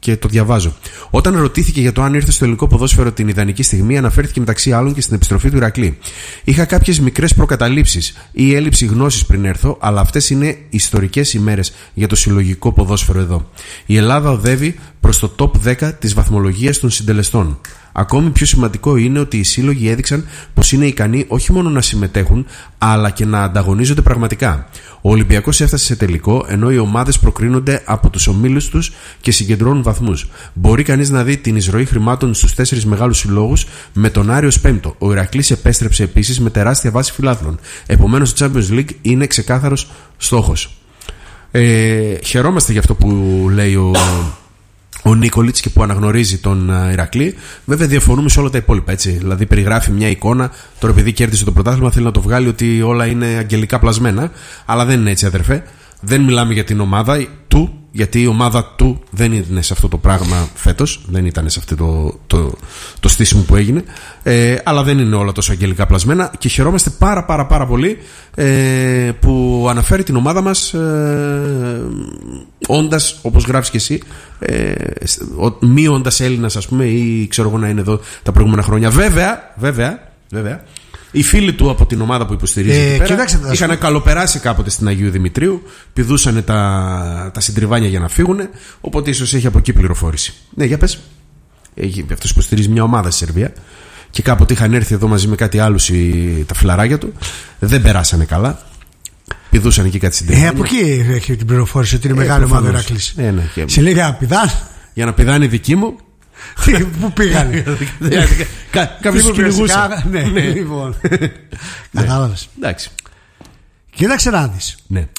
και το διαβάζω. Όταν ρωτήθηκε για το αν ήρθε στο ελληνικό ποδόσφαιρο την ιδανική στιγμή, αναφέρθηκε μεταξύ άλλων και στην επιστροφή του Ηρακλή. Είχα κάποιες μικρές προκαταλήψεις ή έλλειψη γνώσης πριν έρθω, αλλά αυτές είναι ιστορικές ημέρες για το συλλογικό ποδόσφαιρο εδώ. Η Ελλάδα οδεύει προς το top δέκα της βαθμολογίας των συντελεστών. Ακόμη πιο σημαντικό είναι ότι οι σύλλογοι έδειξαν πως είναι ικανοί όχι μόνο να συμμετέχουν, αλλά και να ανταγωνίζονται πραγματικά. Ο Ολυμπιακός έφτασε σε τελικό, ενώ οι ομάδες προκρίνονται από τους ομίλους τους και συγκεντρώνουν βαθμούς. Μπορεί κανείς να δει την εισρωή χρημάτων στους τέσσερις μεγάλους συλλόγους, με τον Άρη ως πέμπτο. Ο Ηρακλής επέστρεψε επίσης με τεράστια βάση φιλάθλων. Επομένως, το Champions League είναι ξεκάθαρος στόχος. Ε, χαιρόμαστε για αυτό που λέει ο. Ο Νίκολιτς και που αναγνωρίζει τον Ηρακλή. Βέβαια, διαφωνούμε σε όλα τα υπόλοιπα. Έτσι. Δηλαδή, περιγράφει μια εικόνα. Τώρα, επειδή κέρδισε το πρωτάθλημα, θέλει να το βγάλει ότι όλα είναι αγγελικά πλασμένα. Αλλά δεν είναι έτσι, αδερφέ. Δεν μιλάμε για την ομάδα του, γιατί η ομάδα του δεν είναι σε αυτό το πράγμα φέτος. Δεν ήταν σε αυτό το, το, το στήσιμο που έγινε. Ε, αλλά δεν είναι όλα τόσο αγγελικά πλασμένα. Και χαιρόμαστε πάρα πάρα πάρα πολύ ε, που αναφέρει την ομάδα μας ε, όντας, όπως γράφεις και εσύ, ε, μη όντας Έλληνας, ας πούμε, ή ξέρω εγώ να είναι εδώ τα προηγούμενα χρόνια. Βέβαια, βέβαια, βέβαια. Οι φίλοι του από την ομάδα που υποστηρίζει ε, πέρα, κοιτάξτε, είχαν καλοπεράσει κάποτε στην Αγίου Δημητρίου, πηδούσαν τα, τα συντριβάνια για να φύγουν. Οπότε ίσως έχει από εκεί πληροφόρηση. Ναι, για πες. Αυτός υποστηρίζει μια ομάδα στη Σερβία και κάποτε είχαν έρθει εδώ μαζί με κάτι άλλους οι, τα φιλαράκια του. Δεν περάσανε καλά. Πηδούσαν εκεί κάτι συντριβάνια. Ε, από εκεί έχει την πληροφόρηση ότι είναι ε, μεγάλη ομάδα ο Ηρακλής. Ε, ναι, και... Σε λέει για να πηδάνε. Για να πηδάνε δική μου. Πού πήγανε. Κάποιος κυνηγούσε. Ναι, λοιπόν. Κατάλαβες. Εντάξει. Κοίταξε να δεις.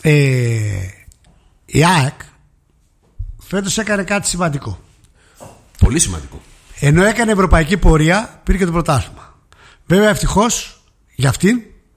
Η ΑΕΚ φέτος έκανε κάτι σημαντικό. Πολύ σημαντικό. Ενώ έκανε ευρωπαϊκή πορεία, πήρε και το πρωτάθλημα. Βέβαια, ευτυχώς για αυτήν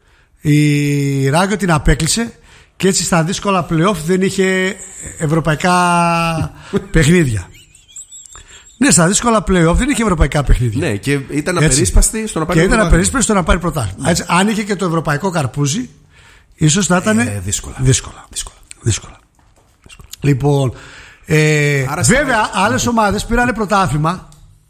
η Ράγκο την απέκλεισε και έτσι στα δύσκολα play-off δεν είχε ευρωπαϊκά παιχνίδια. Ναι, στα δύσκολα play-off δεν είχε ευρωπαϊκά παιχνίδια. Ναι, και ήταν απερίσπαστη στο να πάρει πρωτάθλημα. Και ήταν απερίσπαστη στο να πάρει πρωτάθλημα. Έτσι, αν είχε και το ευρωπαϊκό καρπούζι, ίσως θα ήταν ε, δύσκολα. Δύσκολα. δύσκολα. δύσκολα. δύσκολα. Λοιπόν, ε, βέβαια, άλλες ομάδες πήρανε πρωτάθλημα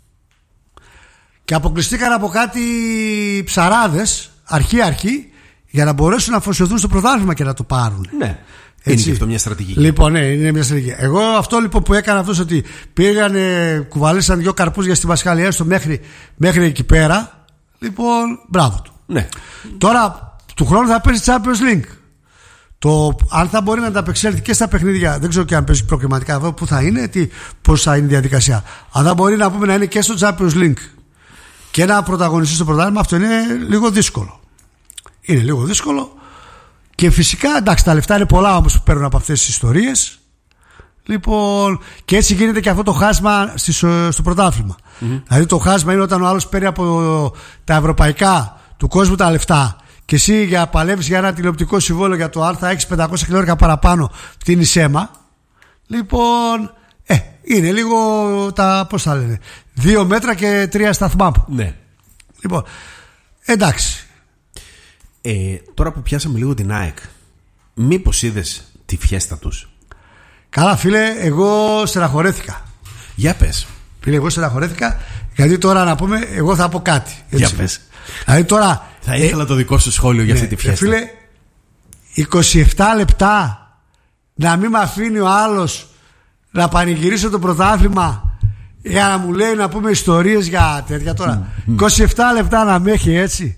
και αποκλειστήκαν από κάτι ψαράδες αρχή-αρχή για να μπορέσουν να αφοσιωθούν στο πρωτάθλημα και να το πάρουν. Ναι. Έτσι. Είναι και αυτό μια στρατηγική. Λοιπόν, ναι, είναι μια στρατηγική. Εγώ αυτό λοιπόν που έκανα αυτός ότι πήγανε, κουβαλήσαν δυο καρπούζια στη Μασχαλία έστω μέχρι, μέχρι εκεί πέρα. Λοιπόν, μπράβο του. Ναι. Τώρα, του χρόνου θα παίζει Champions League. Το, αν θα μπορεί να ανταπεξέλθει και στα παιχνίδια, δεν ξέρω και αν παίζει προκριματικά εδώ, πού θα είναι, τι, πώς θα είναι η διαδικασία. Αν θα μπορεί να πούμε να είναι και στο Champions League και να πρωταγωνιστεί στο πρωτάθλημα, αυτό είναι λίγο δύσκολο. Είναι λίγο δύσκολο. Και φυσικά, εντάξει, τα λεφτά είναι πολλά όμως που παίρνουν από αυτές τις ιστορίες. Λοιπόν, και έτσι γίνεται και αυτό το χάσμα στο πρωτάθλημα. Mm-hmm. Δηλαδή, το χάσμα είναι όταν ο άλλος παίρνει από τα ευρωπαϊκά του κόσμου τα λεφτά και εσύ για παλεύεις για ένα τηλεοπτικό συμβόλαιο για το αν θα έχεις πεντακόσια χιλιάρικα παραπάνω, φτύνεις αίμα. Λοιπόν, ε, είναι λίγο τα, πώς θα λένε, δύο μέτρα και τρία σταθμά. Ναι. Λοιπόν, εντάξει. Ε, τώρα που πιάσαμε λίγο την ΑΕΚ, μήπως είδες τη φιέστα τους? Καλά, φίλε, εγώ στεναχωρέθηκα. Για πες. Φίλε, εγώ στεναχωρέθηκα γιατί τώρα να πούμε, εγώ θα πω κάτι. Έτσι. Για πες. Δηλαδή τώρα, θα ήθελα ε, το δικό σου σχόλιο για ναι, αυτή τη φιέστα. Ε, φίλε, είκοσι επτά λεπτά να μην με αφήνει ο άλλος να πανηγυρίσω το πρωτάθλημα για να μου λέει να πούμε ιστορίες για τέτοια τώρα. Mm, mm. είκοσι επτά λεπτά να με έχει έτσι.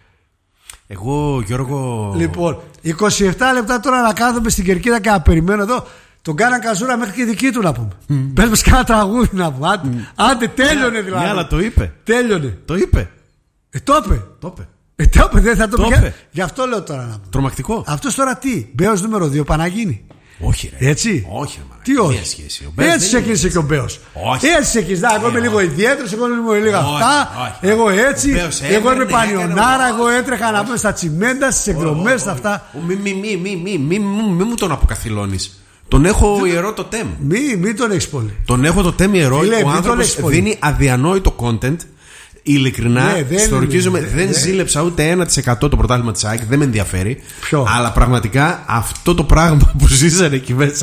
Εγώ, Γιώργο. Λοιπόν, είκοσι επτά λεπτά τώρα να κάθομαι στην κερκίδα και να περιμένω εδώ. Τον κάναν καζούρα μέχρι και δική του να πούμε. Mm. Πες μας κάνα τραγούδι να πούμε. Άντε, mm. άντε τέλειωνε δηλαδή. Ναι, αλλά το είπε. Τέλειωνε. Το είπε. Ε, το είπε. Το είπε. Ε, το είπε, δεν θα το, το πει. Γι' αυτό λέω τώρα να πούμε. Τρομακτικό. Αυτός τώρα τι, Μπέος νούμερο δύο Παναγίνη. Όχι, ρε. Έτσι. Όχι, ρε. Τι όχι. Σχέση, έτσι σε κλείσε και ο Μπέος. Έτσι σε κλείσε. Εγώ είμαι λίγο ιδιαίτερος, εγώ είμαι λίγο αυτά. Εγώ έτσι. Εγώ είμαι πανιονάρα. Εγώ έτρεχα να πούμε στα τσιμέντα, στις εκδρομές, στα αυτά. Μη, μη, μη, μη, μη, μη, μη μου τον αποκαθιλώνεις. Τον έχω ιερό το τέμ. Μη, μη τον έχεις πολύ. Τον έχω το τέμ ιερό. Ο άνθρωπος δίνει αδιανόητο content. Ειλικρινά, ναι, στορκίζομαι, δεν, δεν, δεν ζήλεψα ούτε ένα τοις εκατό το πρωτάθλημα της ΑΕΚ, δεν με ενδιαφέρει. Ποιο? Αλλά πραγματικά αυτό το πράγμα που ζήσανε εκεί μέσα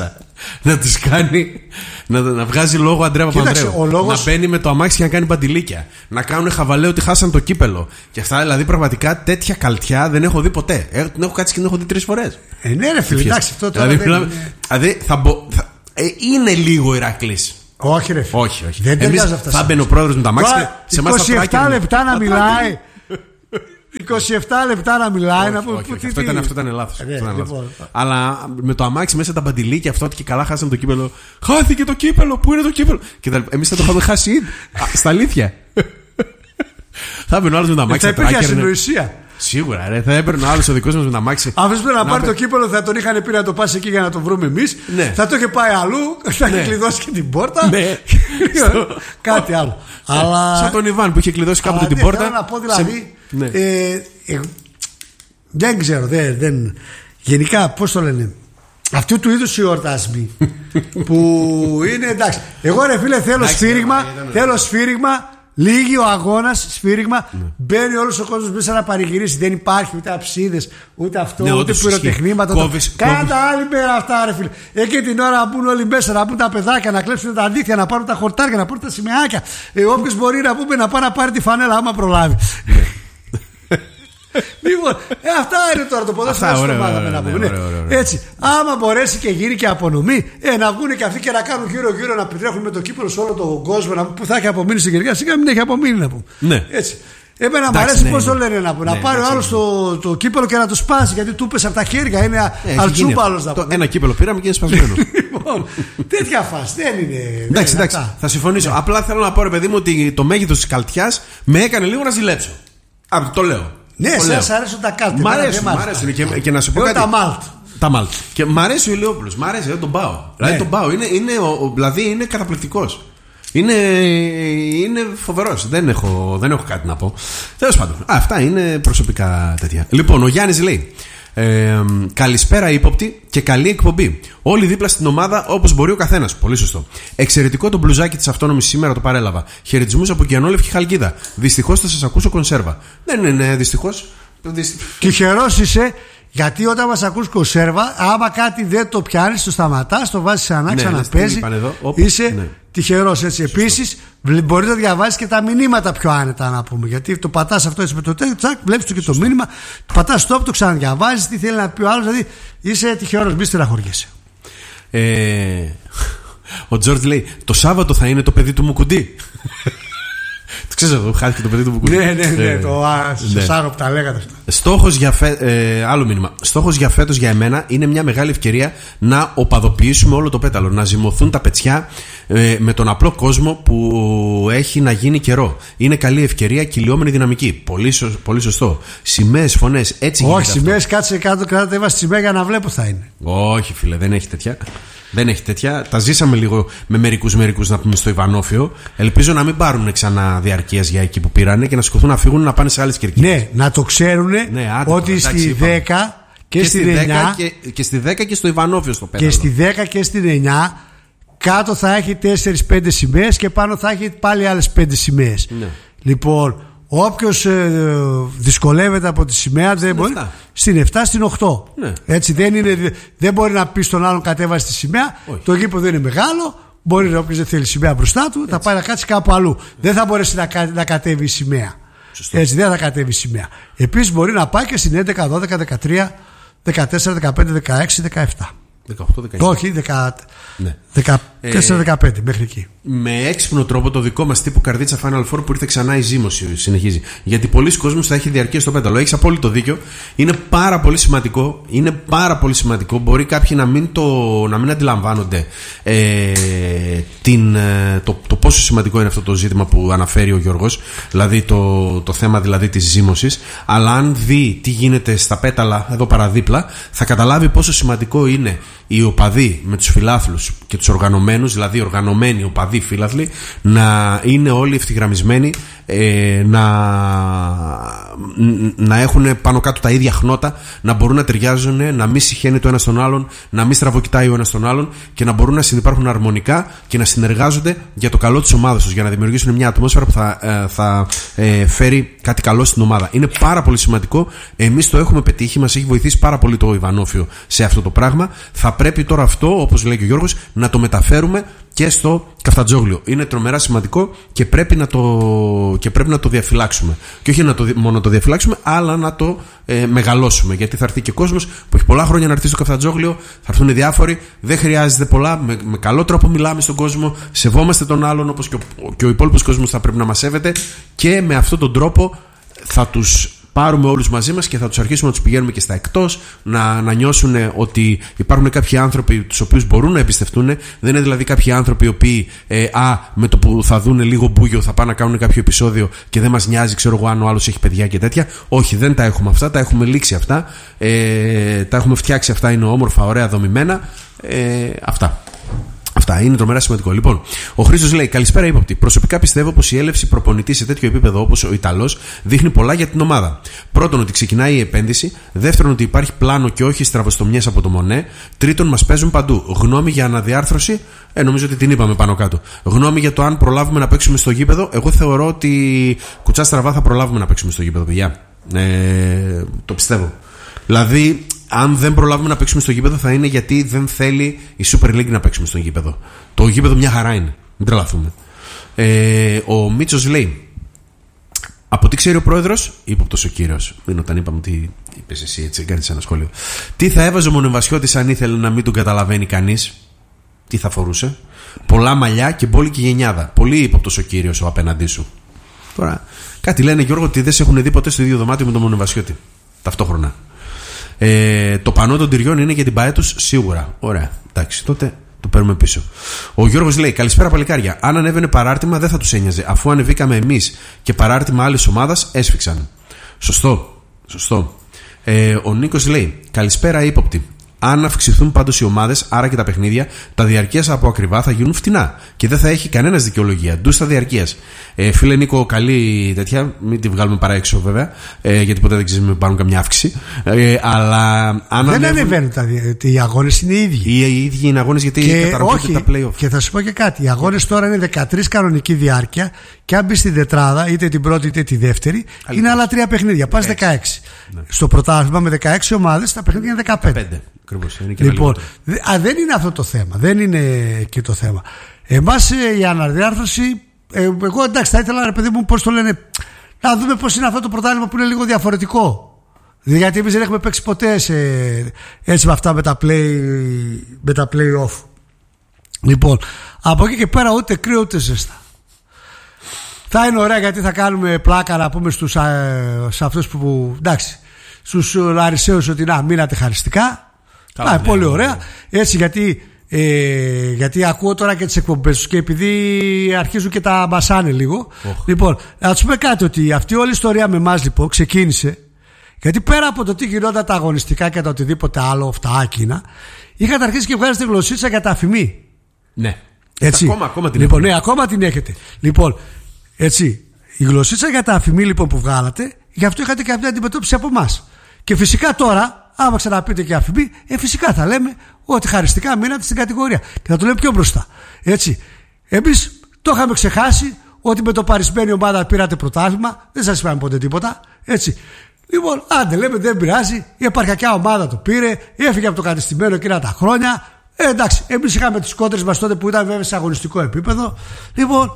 να τους κάνει. Να, να βγάζει λόγο ο Αντρέα Παπανδρέου. Λόγος... Να μπαίνει με το αμάξι και να κάνει παντιλίκια. Να κάνουν χαβαλέ ότι χάσαν το κύπελο. Και αυτά δηλαδή πραγματικά τέτοια καλτιά δεν έχω δει ποτέ. Ε, την έχω κάτσει και την έχω δει τρεις φορές. Ε, ναι, ρε φίλε, εντάξει, αυτό τώρα. Δηλαδή, δεν είναι... δηλαδή θα μπο... θα... Ε, είναι λίγο Ηρακλής. Όχι, ρε φίλε. Όχι, όχι. Δεν Εμείς αυτά. Θα μπαίνει ο πρόεδρος με τα αμάξι και σε εμάς είκοσι επτά λεπτά να μιλάει. είκοσι επτά λεπτά να μιλάει. Όχι, να πω, όχι, που, όχι, τι, αυτό, τι. ήταν, αυτό ήταν λάθος. Ε, αυτό ήταν λοιπόν. λάθος. Αλλά με το αμάξι μέσα τα μπαντιλίκια αυτό ότι και καλά χάσαμε το κύπελο. Χάθηκε το κύπελο, πού είναι το κύπελο. Και εμείς θα το είχαμε χάσει ήδη. Στα αλήθεια. Θα έμπαινε ο άλλος με τα αμάξι. Θα υπήρχε ασυνοησία. Σίγουρα, ρε, θα έπαιρνε ο άλλος ο δικός μας με τα αμάξι. Αυτό πρέπει να, να πάρει το κύπελο, θα τον είχαν πει να το πα εκεί για να το βρούμε εμείς. Ναι. Θα το είχε πάει αλλού, θα είχε ναι. κλειδώσει και την πόρτα. Ναι. Κάτι άλλο. Αλλά... Σαν τον Ιβάν που είχε κλειδώσει κάποτε την ναι, πόρτα. Θέλω να πω δηλαδή. Σε... Ναι. Ε, ε, δεν ξέρω, δεν, δεν... γενικά πώς το λένε. Αυτού του είδους οι εορτασμοί που είναι εντάξει. Εγώ ρε φίλε θέλω σφύριγμα, θέλω σφύριγμα. Λίγη ο αγώνας, σφύριγμα, ναι. Μπαίνει όλος ο κόσμος μέσα να παρηγυρίσει. Δεν υπάρχει ούτε αψίδες, ούτε αυτό, ναι, ούτε πυροτεχνήματα. Κάτα άλλη μέρα αυτά, ρε φίλε. Εκεί την ώρα να μπουν όλοι μέσα, να μπουν τα παιδάκια, να κλέψουν τα αλήθεια, να πάρουν τα χορτάρια, να πάρουν τα σημαίακια. Ε, Όποιος μπορεί να πούμε να πάει να πάρει τη φανέλα, άμα προλάβει. Λοιπόν, ε, αυτά είναι τώρα το ποδόσφαιρο στην ομάδα με να πούμε. Έτσι, άμα μπορέσει και γίνει και απονομή, ε, να βγουν και αυτοί και να κάνουν γύρω-γύρω να επιτρέχουν με το κύπελο σε όλο τον κόσμο να, που θα έχει απομείνει στην κερκιά. Σιγά μην έχει απομείνει να πούμε. Ναι. Έτσι. Εμένα μου αρέσει ναι, πώς ναι. το λένε να, ναι, να πάρει ο άλλος το, το κύπελο και να το σπάσει γιατί του πες από τα χέρια. Είναι ναι, αλτσούμπαλος να πούμε. Ένα κύπελο πήραμε και είναι σπασμένο. Λοιπόν, τέτοια φάση δεν είναι. Εντάξει, εντάξει, θα συμφωνήσω. Απλά θέλω να πω ρε παιδί μου ότι το μέγεθος της καλτιάς με έκανε λίγο να ζηλέψω. Το λέω. Ναι, σας αρέσουν τα κάλτ. Μ' αρέσουν, μ' αρέσουν. Και, και να σου πω εγώ κάτι. Τα μάλτ. Τα μάλτ. Και μ' αρέσει ο Ηλιόπουλος. Μ' αρέσει, δεν τον πάω. Ναι. Δηλαδή τον πάω. Είναι, είναι, ο, δηλαδή είναι καταπληκτικός. Είναι, είναι φοβερός. Δεν έχω, δεν έχω κάτι να πω. Τέλος πάντων. Αυτά είναι προσωπικά τέτοια. Λοιπόν, ο Γιάννης λέει. Ε, καλησπέρα ύποπτη και καλή εκπομπή. Όλοι δίπλα στην ομάδα όπως μπορεί ο καθένας. Πολύ σωστό. Εξαιρετικό το μπλουζάκι της αυτόνομης σήμερα το παρέλαβα. Χαιρετισμούς από Κιανόλευκη Χαλκίδα. Δυστυχώς θα σας ακούσω κονσέρβα. Δεν είναι δυστυχώς. Τυχερός είσαι. Γιατί όταν μας ακούς κονσέρβα, άμα κάτι δεν το πιάνεις, το σταματάς, το βάζεις ξανά, ναι, ξαναπέζει. Είσαι ναι. τυχερός έτσι. Επίσης, μπορείς να διαβάσεις και τα μηνύματα πιο άνετα να πούμε. Γιατί το πατάς αυτό έτσι με το τέλος, τσακ, βλέπεις το και το μήνυμα, το πατάς stop, το ξαναδιαβάζεις, τι θέλει να πει ο άλλος. Δηλαδή είσαι τυχερός, μη στεναχωριέσαι. Ε, ο Τζορτζ λέει: το Σάββατο θα είναι το παιδί του Μουκουντή. Το ξέρεις αυτό, χάθηκε το παιδί του Μπουκουτή. Ναι, ναι, ναι, το Σάρο που τα λέγατε αυτά. Στόχος για φε... ε, άλλο μήνυμα. Στόχος για φέτος για εμένα είναι μια μεγάλη ευκαιρία να οπαδοποιήσουμε όλο το πέταλο. Να ζυμωθούν τα πετσιά ε, με τον απλό κόσμο που έχει να γίνει καιρό. Είναι καλή ευκαιρία, κυλιόμενη δυναμική. Πολύ, σω... Πολύ σωστό. Σημαίες, φωνές, έτσι γίνεται. Όχι, σημαίες, κάτσε κάτω, κράτα, έβασε σημαία για να βλέπω θα είναι. Όχι, φίλε, δεν έχει τέτοια. Δεν έχει τέτοια. Τα ζήσαμε λίγο με μερικούς μερικούς να πούμε στο Ιβανόφιο. Ελπίζω να μην πάρουν ξανά διαρκείας για εκεί που πήρανε και να σηκωθούν να φύγουν να πάνε σε άλλες κερκίδες. Ναι, να το ξέρουν ναι, ότι τώρα, στη δέκα και, και στην εννιά και, και στη δέκα και στο Ιβανόφιο στο πέταλο. Και στη δέκα και στην εννιά κάτω θα έχει τέσσερις πέντε σημαίες και πάνω θα έχει πάλι άλλες πέντε σημαίες. Ναι. Λοιπόν, όποιος ε, δυσκολεύεται από τη σημαία δεν μπορεί, στην επτά, στην οκτώ. Ναι. Έτσι δεν, είναι, δεν μπορεί να πει στον άλλον κατέβασε τη σημαία. Όχι. Το γήπεδο είναι μεγάλο. Μπορεί να όποιος δεν θέλει σημαία μπροστά του, έτσι. Θα πάει να κάτσει κάπου αλλού. Yeah. Δεν θα μπορέσει να, να κατέβει η σημαία. Σωστό. Έτσι δεν θα κατέβει η σημαία. Επίσης μπορεί να πάει και στην έντεκα, δώδεκα, δεκατρία, δεκατέσσερα, δεκαπέντε, δεκαέξι, δεκαεπτά. δεκαοκτώ, δεκαεννιά. Όχι, δεκατέσσερα, δεκαπέντε μέχρι εκεί. Με έξυπνο τρόπο το δικό μας τύπου καρδίτσα Final Four που ήρθε ξανά η ζύμωση συνεχίζει. Γιατί πολλοί κόσμος θα έχει διαρκεία στο πέταλο. Έχεις απόλυτο δίκιο. Είναι πάρα πολύ σημαντικό. Είναι πάρα πολύ σημαντικό. Μπορεί κάποιοι να μην, το, να μην αντιλαμβάνονται ε, την, το, το πόσο σημαντικό είναι αυτό το ζήτημα που αναφέρει ο Γιώργος. Δηλαδή το, το θέμα δηλαδή της ζύμωσης. Αλλά αν δει τι γίνεται στα πέταλα εδώ παραδίπλα, θα καταλάβει πόσο σημαντικό είναι οι οπαδοί με τους φιλάθλους και τους οργανωμένους, δηλαδή οργανωμένοι οπαδοί φίλαθλοι, να είναι όλοι ευθυγραμμισμένοι, ε, να, να έχουν πάνω κάτω τα ίδια χνότα, να μπορούν να ταιριάζουν, να μην συχαίνει το ένα στον άλλον, να μην στραβοκοιτάει ο ένας τον άλλον και να μπορούν να συνυπάρχουν αρμονικά και να συνεργάζονται για το καλό της ομάδας τους, για να δημιουργήσουν μια ατμόσφαιρα που θα, ε, θα ε, φέρει κάτι καλό στην ομάδα. Είναι πάρα πολύ σημαντικό. Εμείς το έχουμε πετύχει, μας έχει βοηθήσει πάρα πολύ το Ιβανόφιο σε αυτό το πράγμα. Θα πρέπει τώρα αυτό, όπως λέει και ο Γιώργος, να το μεταφέρουμε και στο Καφτατζόγλιο. Είναι τρομερά σημαντικό και πρέπει να το, και πρέπει να το διαφυλάξουμε. Και όχι να το, μόνο να το διαφυλάξουμε, αλλά να το ε, μεγαλώσουμε. Γιατί θα έρθει και κόσμος που έχει πολλά χρόνια να έρθει στο Καφτατζόγλιο, θα έρθουν διάφοροι, δεν χρειάζεται πολλά. Με, με καλό τρόπο μιλάμε στον κόσμο, σεβόμαστε τον άλλον, όπως και ο, και ο υπόλοιπος κόσμος θα πρέπει να μας σέβεται, και με αυτόν τον τρόπο θα τους πάρουμε όλους μαζί μας και θα τους αρχίσουμε να τους πηγαίνουμε και στα εκτός, να, να νιώσουν ότι υπάρχουν κάποιοι άνθρωποι τους οποίους μπορούν να εμπιστευτούν. Δεν είναι δηλαδή κάποιοι άνθρωποι οι οποίοι ε, α, με το που θα δουν λίγο μπούγιο θα πάνε να κάνουν κάποιο επεισόδιο και δεν μας νοιάζει, ξέρω εγώ, αν ο άλλος έχει παιδιά και τέτοια. Όχι, δεν τα έχουμε αυτά, τα έχουμε λήξει αυτά, ε, τα έχουμε φτιάξει αυτά, είναι όμορφα, ωραία, δομημένα. Ε, αυτά. Αυτά είναι τρομερά σημαντικό. Λοιπόν, ο Χρήστος λέει: Καλησπέρα, ύποπτη. Προσωπικά πιστεύω πως η έλευση προπονητή σε τέτοιο επίπεδο όπως ο Ιταλός δείχνει πολλά για την ομάδα. Πρώτον, ότι ξεκινάει η επένδυση. Δεύτερον, ότι υπάρχει πλάνο και όχι στραβοστομιές από το Μονέ. Τρίτον, μας παίζουν παντού. Γνώμη για αναδιάρθρωση. Ε, νομίζω ότι την είπαμε πάνω κάτω. Γνώμη για το αν προλάβουμε να παίξουμε στο γήπεδο. Εγώ θεωρώ ότι κουτσά στραβά θα προλάβουμε να παίξουμε στο γήπεδο, παιδιά. Ε, το πιστεύω. Δηλαδή, αν δεν προλάβουμε να παίξουμε στο γήπεδο, θα είναι γιατί δεν θέλει η Super League να παίξουμε στο γήπεδο. Το γήπεδο μια χαρά είναι. Μην τρελαθούμε. Ε, ο Μίτσος λέει: από τι ξέρει ο πρόεδρος, ύποπτος ο κύριος. Είναι όταν είπαμε τι είπες εσύ, έτσι, κάνεις ένα σχόλιο. Τι θα έβαζε ο Μονεβασιώτης αν ήθελε να μην τον καταλαβαίνει κανείς? Τι θα φορούσε? Πολλά μαλλιά και μπόλικη γενιάδα. Πολύ ύποπτος ο κύριος ο απέναντί σου. Τώρα, κάτι λένε, Γιώργο, ότι δεν σε έχουν δει ποτέ στο ίδιο δωμάτιο με τον Μονεβασιώτη. Ταυτόχρονα. Ε, το πανό των τυριών είναι για την ΠΑΕ τους σίγουρα. Ωραία, εντάξει, τότε το παίρνουμε πίσω. Ο Γιώργος λέει: Καλησπέρα, παλικάρια. Αν ανέβαινε παράρτημα δεν θα τους ένοιαζε, αφού ανεβήκαμε εμείς και παράρτημα άλλης ομάδας έσφιξαν. Σωστό, σωστό. Ε, ο Νίκος λέει: Καλησπέρα, ύποπτη. Αν αυξηθούν πάντως οι ομάδες, άρα και τα παιχνίδια, τα διαρκείας από ακριβά θα γίνουν φτηνά και δεν θα έχει κανένας δικαιολογία. Ντου στα διαρκείας. Ε, φίλε Νίκο, καλή τέτοια. Μην τη βγάλουμε παρά έξω, βέβαια. Ε, γιατί ποτέ δεν ξέρουμε να πάρουν καμιά αύξηση. Ε, αλλά αν δεν ανεβαίνουν τα οι αγώνες, είναι οι ίδιοι. Οι, οι ίδιοι είναι αγώνες γιατί καταργούνται τα play-off. Και θα σου πω και κάτι. Οι αγώνες τώρα είναι δεκατρείς κανονική διάρκεια και αν μπει στην τετράδα, είτε την πρώτη είτε τη δεύτερη, Άλλη είναι άλλα τρία παιχνίδια. Πας δεκαέξι. Ναι. Στο πρωτάθλημα με δεκαέξι ομάδες, τα παιχνίδια είναι δεκαπέντε. δεκαπέντε. Ακριβώς, είναι λοιπόν, α, δεν είναι αυτό το θέμα. Δεν είναι και το θέμα. Εμάς ε, η αναδιάρθρωση, ε, εγώ εντάξει, θα ήθελα, ρε παιδί μου, πώς το λένε, να δούμε πώς είναι αυτό το πρωτάθλημα που είναι λίγο διαφορετικό. Γιατί εμείς δεν έχουμε παίξει ποτέ σε, έτσι με αυτά με τα play, με τα play-off. Λοιπόν, από εκεί και πέρα ούτε κρύο ούτε ζέστα. Θα είναι ωραία γιατί θα κάνουμε πλάκα να πούμε στους, ε, σε αυτούς που, εντάξει, στους αρισαίους ότι να μείνατε χαριστικά. Καλά, Α, ναι, πολύ ωραία. Έτσι, γιατί, ε, γιατί ακούω τώρα και τις εκπομπές τους και επειδή αρχίζουν και τα μπασάνε λίγο. Oh. Λοιπόν, να τους πούμε κάτι, ότι αυτή όλη η ιστορία με εμάς λοιπόν ξεκίνησε γιατί πέρα από το τι γινόταν τα αγωνιστικά και τα οτιδήποτε άλλο, αυτά άκυνα, είχατε αρχίσει και βγάζετε γλωσσίτσα για τα αφημί. Ναι. Έτσι. Ακόμα, ακόμα την λοιπόν, ναι, ακόμα την έχετε. Λοιπόν, έτσι, η γλωσσίτσα για τα αφημί λοιπόν που βγάλατε, γι' αυτό είχατε κάποια αντιμετώπιση από εμάς. Και φυσικά τώρα, άμα ξαναπείτε και αφημί, ε, φυσικά θα λέμε ότι χαριστικά μείνατε στην κατηγορία. Και θα το λέμε πιο μπροστά. Έτσι. Εμείς το είχαμε ξεχάσει ότι με το παρισμένη ομάδα πήρατε πρωτάθλημα. Δεν σας είπαμε ποτέ τίποτα. Έτσι. Λοιπόν, άντε λέμε, δεν πειράζει. Η επαρχιακιά ομάδα το πήρε. Έφυγε από το κατεστημένο εκείνα τα χρόνια. Ε, εντάξει, εμείς είχαμε τις κόντρες μας τότε που ήταν βέβαια σε αγωνιστικό επίπεδο. Λοιπόν,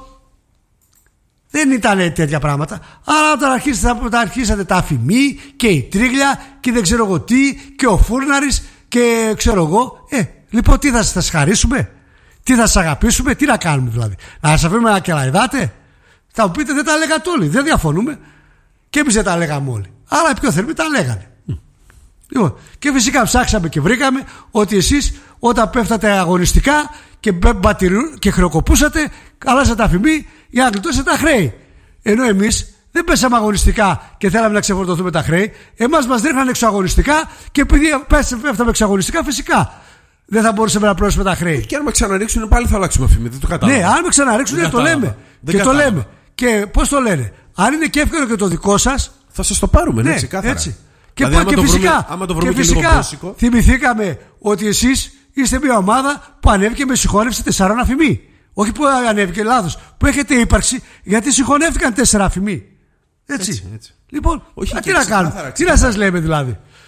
δεν ήταν τέτοια πράγματα. Αλλά όταν αρχίσατε, όταν αρχίσατε τα αφημί και η τρίγλια και δεν ξέρω εγώ τι και ο Φούρναρης και ξέρω εγώ. Ε, λοιπόν, τι θα σας χαρίσουμε, τι θα σας αγαπήσουμε, τι να κάνουμε δηλαδή? Να σας αφήνουμε να κελαϊδάτε? Θα μου πείτε, δεν τα λέγατε όλοι. Δεν διαφωνούμε. Και εμείς δεν τα λέγαμε όλοι. Αλλά οι πιο θερμοί τα λέγανε. Mm. Λοιπόν, και φυσικά ψάξαμε και βρήκαμε ότι εσείς όταν πέφτατε αγωνιστικά και, και χρεοκοπούσατε, αλλάζατε αφημί για να γλιτώσετε τα χρέη. Ενώ εμείς δεν πέσαμε αγωνιστικά και θέλαμε να ξεφορτωθούμε τα χρέη. Εμάς μας ρίχνανε εξωαγωνιστικά και επειδή πέφταμε εξωαγωνιστικά, φυσικά δεν θα μπορούσαμε να πληρώσουμε τα χρέη. Και αν με ξαναρίξουν πάλι θα αλλάξουμε αφημί. Δεν το κατάλαβα. Ναι, αν με ξαναρίξουν το λέμε. Δεν και το λέμε. Και πώς το λένε? Αν είναι και εύκολο και το δικό σας, θα σας το πάρουμε, ναι, έτσι, κάθαρα. Έτσι. Και, δηλαδή, και φυσικά, άμα το βρούμε και φυσικά θυμηθήκαμε ότι εσείς είστε μια ομάδα που ανέβηκε με συγχώνευση τεσσάρων αφημί. Όχι που ανέβηκε λάθος, που έχετε ύπαρξη γιατί συγχωνεύτηκαν τέσσερα αφημί. Έτσι. έτσι, έτσι. Λοιπόν, όχι, τι να κάνουμε, τι να σας λέμε δηλαδή?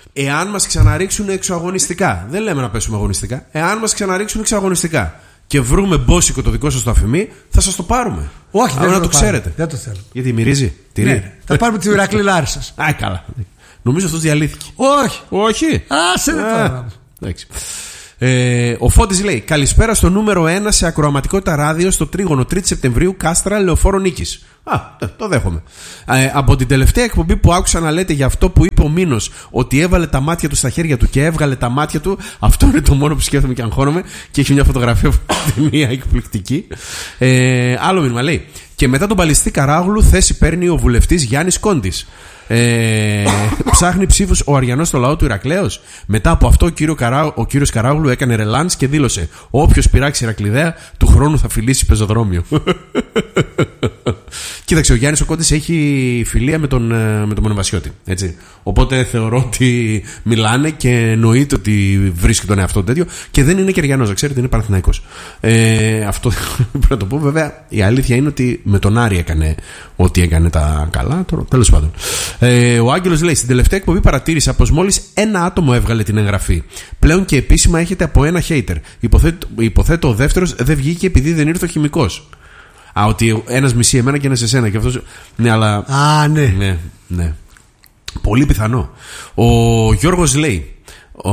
Εάν μας ξαναρίξουν εξωαγωνιστικά. Δεν λέμε να πέσουμε αγωνιστικά. Εάν μας ξαναρίξουν εξωαγωνιστικά και βρούμε μπόσικο το δικό σας το αφημί, θα σας το πάρουμε. Όχι, δεν να το, το ξέρετε. Δεν το θέλω. Γιατί μυρίζει. Ναι, θα πάρουμε τη Ηρακλή Λάρισσας. Α, καλά. Νομίζω αυτός διαλύθηκε. Όχι. Όχι. Άσε δεν τώρα. Εντάξει. Ε, ο Φώτης λέει: καλησπέρα στο νούμερο ένα σε ακροαματικότητα ράδιο στο Τρίγωνο τρίτη Σεπτεμβρίου, Κάστρα, Λεωφόρο Νίκης. Α, το δέχομαι. Ε, από την τελευταία εκπομπή που άκουσα να λέτε για αυτό που είπε ο Μήνος, ότι έβαλε τα μάτια του στα χέρια του και έβγαλε τα μάτια του, αυτό είναι το μόνο που σκέφτομαι και αγχώνομαι. Και έχει μια φωτογραφία από την ταινία εκπληκτική. Ε, άλλο μήνυμα λέει: και μετά τον Παλαιστή Καράγλου θέση παίρνει ο βουλευτής Γιάννης Κόντης. Ε, ψάχνει ψήφους ο Αριανός στο λαό του Ηρακλέως. Μετά από αυτό ο, κύριο Καρά, ο κύριος Καράγλου έκανε ρελάνς και δήλωσε: όποιος πειράξει Ηρακλειδαία του χρόνου θα φιλήσει πεζοδρόμιο. Κοίταξε, ο Γιάννης ο Κόντης έχει φιλία με τον, με τον Μονεβασιώτη, έτσι. Οπότε θεωρώ ότι μιλάνε και εννοείται ότι βρίσκει τον εαυτό τέτοιο. Και δεν είναι Κεριανός, ξέρετε, είναι Παναθηναϊκός. ε, Αυτό πρέπει να το πω. Βέβαια η αλήθεια είναι ότι με τον Άρη έκανε ό,τι έκανε τα καλά. Τέλος πάντων. Ε, ο Άγγελος λέει: στην τελευταία εκπομπή παρατήρησα πως μόλις ένα άτομο έβγαλε την εγγραφή. Πλέον και επίσημα έχετε από ένα hater. Υποθέτω, υποθέτω ο δεύτερος δεν βγήκε επειδή δεν ήρθε ο χημικός. Α, ότι ένας μισεί εμένα και ένας εσένα. Και αυτός. Ναι, αλλά. Α, ναι. Ναι, ναι. Πολύ πιθανό. Ο Γιώργος λέει: ο...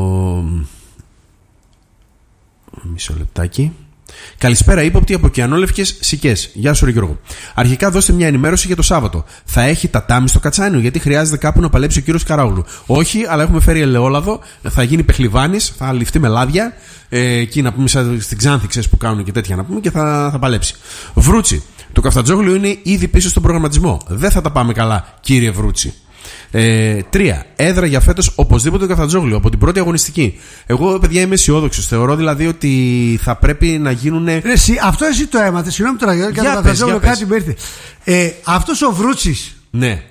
μισό λεπτάκι. Καλησπέρα, ύποπτη από Κιανόλευκες Σικές. Γεια σου, ρε Γιώργο. Αρχικά δώστε μια ενημέρωση για το Σάββατο. Θα έχει τατάμι στο Κατσάνιο, γιατί χρειάζεται κάπου να παλέψει ο κύριος Καράγλου. Όχι, αλλά έχουμε φέρει ελαιόλαδο. Θα γίνει πεχλιβάνης, θα ληφτεί με λάδια. Ε, εκεί να πούμε, σαν στην Ξάνθη, ξέρεις που κάνουν και τέτοια να πούμε, και θα, θα παλέψει. Βρούτσι. Το καφτατζόγλιο είναι ήδη πίσω στον προγραμματισμό. Δεν θα τα πάμε καλά, κύριε Βρούτσι. Ε, τρία. Έδρα για φέτος οπωσδήποτε το Καφτατζόγλιο από την πρώτη αγωνιστική. Εγώ, παιδιά, είμαι αισιόδοξος. Θεωρώ δηλαδή ότι θα πρέπει να γίνουν. Εσύ, αυτό εσύ το έμαθε. Συγγνώμη τώρα για το Καφτατζόγλιο, κάτι μου ήρθε. Ε, αυτός ο Βρούτσης. Ναι.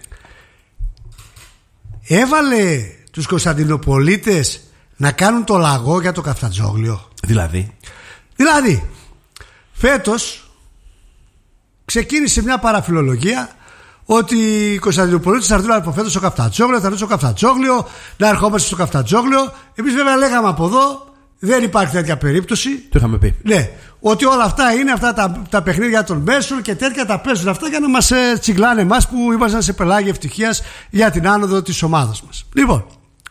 Έβαλε τους Κωνσταντινοπολίτες να κάνουν το λαγό για το Καφτατζόγλιο. Δηλαδή. Δηλαδή, φέτος ξεκίνησε μια παραφιλολογία ότι οι Κωνσταντινοπολίτες θα έρθουν από φέτος στο Καφτατζόγλιο, θα έρθουν στο Καφτατζόγλιο, να ερχόμαστε στο Καφτατζόγλιο. Εμείς βέβαια λέγαμε από εδώ, δεν υπάρχει τέτοια περίπτωση. Το είχαμε πει. Ναι, ότι όλα αυτά είναι αυτά τα, τα παιχνίδια των μέσων και τέτοια τα παίζουν αυτά για να μας ε, τσιγκλάνε εμάς που ήμασταν σε πελάγια ευτυχίας για την άνοδο της ομάδας μας. Λοιπόν,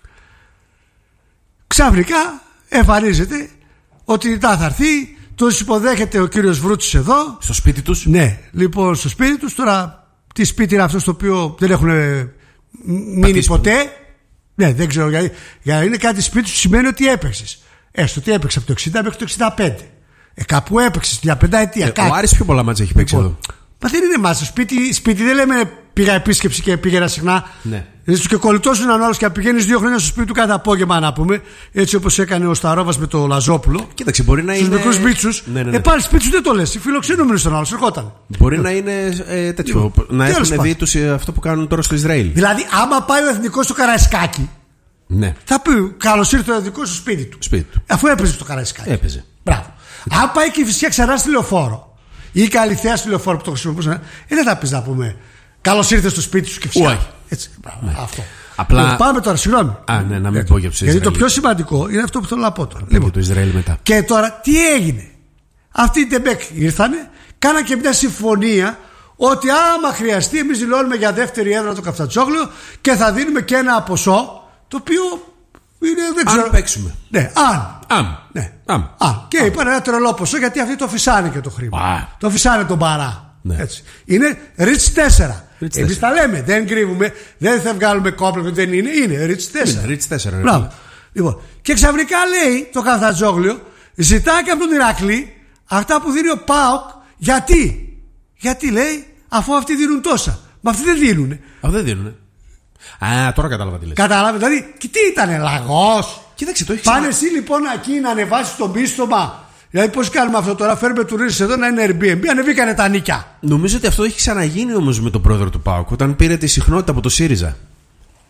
ξαφνικά εμφανίζεται ότι θα έρθει, τους υποδέχεται ο κύριος Βρούτσης εδώ. Στο σπίτι τους. Ναι, λοιπόν, στο σπίτι τους. Τώρα, τι σπίτι είναι αυτό στο οποίο δεν έχουν μείνει ποτέ. Ναι, δεν ξέρω γιατί. Για να είναι κάτι σπίτι σου σημαίνει ότι έπαιξες. Έστω ότι έπαιξε από το εξήντα μέχρι το εξήντα πέντε. Ε, κάπου έπαιξες για πενταετία. Ε, ο Άρης πιο πολλά μάτσα έχει παίξει λοιπόν, εδώ. Μα δεν είναι μάτσα. Σπίτι, σπίτι δεν λέμε πήγα επίσκεψη και πήγαινα συχνά. Ναι. Δηλαδή και κολλητός είναι άλλο και να πηγαίνεις δύο χρόνια στο σπίτι του κάθε απόγευμα, να πούμε. Έτσι όπως έκανε ο Σταρόβας με το Λαζόπουλο. Κοίταξε, μπορεί να στους είναι. Στους μικρούς μπίτσους. Ναι, ναι, ναι. Ε, πάλι σπίτι σου δεν το λες. Φιλοξενούμενο στον άλλο, ερχόταν. Μπορεί να είναι ε, τέτοιο. Λοιπόν, να έχουν δει τους, ε, αυτό που κάνουν τώρα στο Ισραήλ. Δηλαδή, άμα πάει ο εθνικός στο Καραϊσκάκι. Ναι. Θα πει καλώς ήρθε ο εθνικός στο σπίτι του. Σπίτι του. Αφού έπαιζε στο Καραϊσκάκι. Έπαιζε. Μπράβο. Αν πάει και η Φυσιά ξανά στη Λεωφόρο ή η Καλυθέα στη Λεωφόρο που το χρησιμοποιούσαν, ε, δεν θα πει να πούμε καλώς ήρθε στο σπίτι σου και Φυσιά. Όχι. Έτσι. Μπράβο. Ναι. Αυτό. Απλά. Λοιπόν, πάμε τώρα, συγγνώμη. Α, ναι, να μην πω για τους Γιατί το πιο σημαντικό είναι αυτό που θέλω να πω τώρα. Λοιπόν, το Ισραήλ μετά. Και τώρα τι έγινε. Αυτοί οι Ντεμπέκ ήρθανε, κάναν και μια συμφωνία ότι άμα χρειαστεί, εμείς δηλώνουμε για δεύτερη έδρα το Καφτατζόγλιο και θα δίνουμε και ένα ποσό το οποίο είναι, δεν ξέρω. Αν παίξουμε. Ναι, αν. Αμ. Ναι. Αμ. Α, και είπαν ένα τρελό ποσό γιατί αυτοί το φυσάνε και το χρήμα. Α. Το φυσάνε τον παρά. Ναι. Έτσι. Είναι ριτς τέσσερα. Rich Εμείς τα λέμε, δεν κρύβουμε, δεν θα βγάλουμε κόμπλεξο, δεν είναι, είναι ριτς τέσσερα. Είναι ριτς τέσσερα. Μπράβο. Λοιπόν, και ξαφνικά λέει το Καφτατζόγλιο, ζητάει και από τον Ηρακλή αυτά που δίνει ο ΠΑΟΚ. Γιατί, γιατί λέει, αφού αυτοί δίνουν τόσα. Μα αυτοί δεν δίνουνε. Α, δεν δίνουνε. Α, τώρα κατάλαβα τι λες. Κατάλαβε, δηλαδή, και τι ήτανε, λαγός. Κοίταξε, το έχεις. Πάνε εσύ λοιπόν εκεί να ανεβάσει το μίστομα. Δηλαδή, πώς κάνουμε αυτό τώρα, φέρουμε τουρίστες εδώ να είναι Airbnb, ανεβήκανε τα νίκια. Νομίζω ότι αυτό έχει ξαναγίνει όμως με τον πρόεδρο του ΠΑΟΚ όταν πήρε τη συχνότητα από το ΣΥΡΙΖΑ.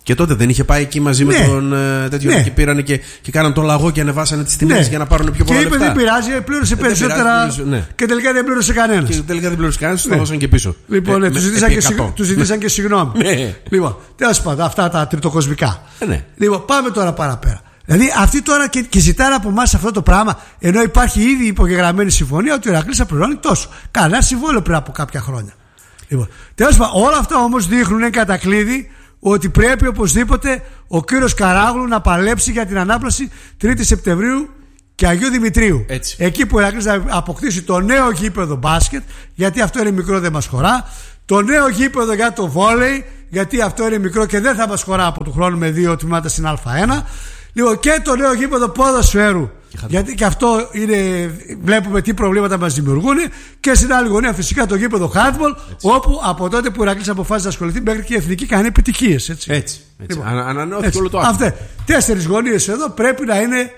Και τότε δεν είχε πάει εκεί μαζί ναι. με τον uh, τέτοιο ναι. και πήραν και, και κάναν το λαγό και ανεβάσανε τις τιμές ναι. για να πάρουν πιο πολλά λεφτά. Και είπε δεν πειράζει, πλήρωσε περισσότερα πειράζει, ναι. και τελικά δεν πλήρωσε κανένας. Και τελικά δεν πλήρωσε κανένας, ναι. το δώσαν και πίσω. Λοιπόν, ε, του ζητήσαν και συγγνώμη. Ναι. Λοιπόν, τέλος πάντων, αυτά τα τριτοκοσμικά. Ναι. Λοιπόν, πάμε τώρα παραπέρα. Δηλαδή, αυτοί τώρα και, και ζητάνε από εμάς αυτό το πράγμα, ενώ υπάρχει ήδη υπογεγραμμένη συμφωνία ότι ο Ηρακλής θα πληρώνει τόσο. Κανένα συμβόλαιο πριν από κάποια χρόνια. Λοιπόν, τέλος πάντων, όλα αυτά όμως δείχνουν κατά κλείδι ότι πρέπει οπωσδήποτε ο κύριος Καράγλου να παλέψει για την ανάπλαση τρίτη Σεπτεμβρίου και Αγίου Δημητρίου. Έτσι. Εκεί που ο Ηρακλής θα αποκτήσει το νέο γήπεδο μπάσκετ, γιατί αυτό είναι μικρό, δεν μας χωρά. Το νέο γήπεδο για το βόλεϊ, γιατί αυτό είναι μικρό και δεν θα μας χωρά από του χρόνου με δύο τμήματα στην Α1. Λοιπόν, και το νέο γήπεδο ποδοσφαίρου, γιατί και αυτό είναι, βλέπουμε τι προβλήματα μας δημιουργούν. Και στην άλλη γωνία φυσικά το γήπεδο handball, όπου από τότε που ο Ηρακλής αποφάσισε να ασχοληθεί μέχρι και η εθνική κάνει επιτυχίες. Έτσι, έτσι, έτσι. Λοιπόν, ανανεώθηκε όλο το άθλημα. Αυτές τέσσερις γωνίες εδώ πρέπει να είναι,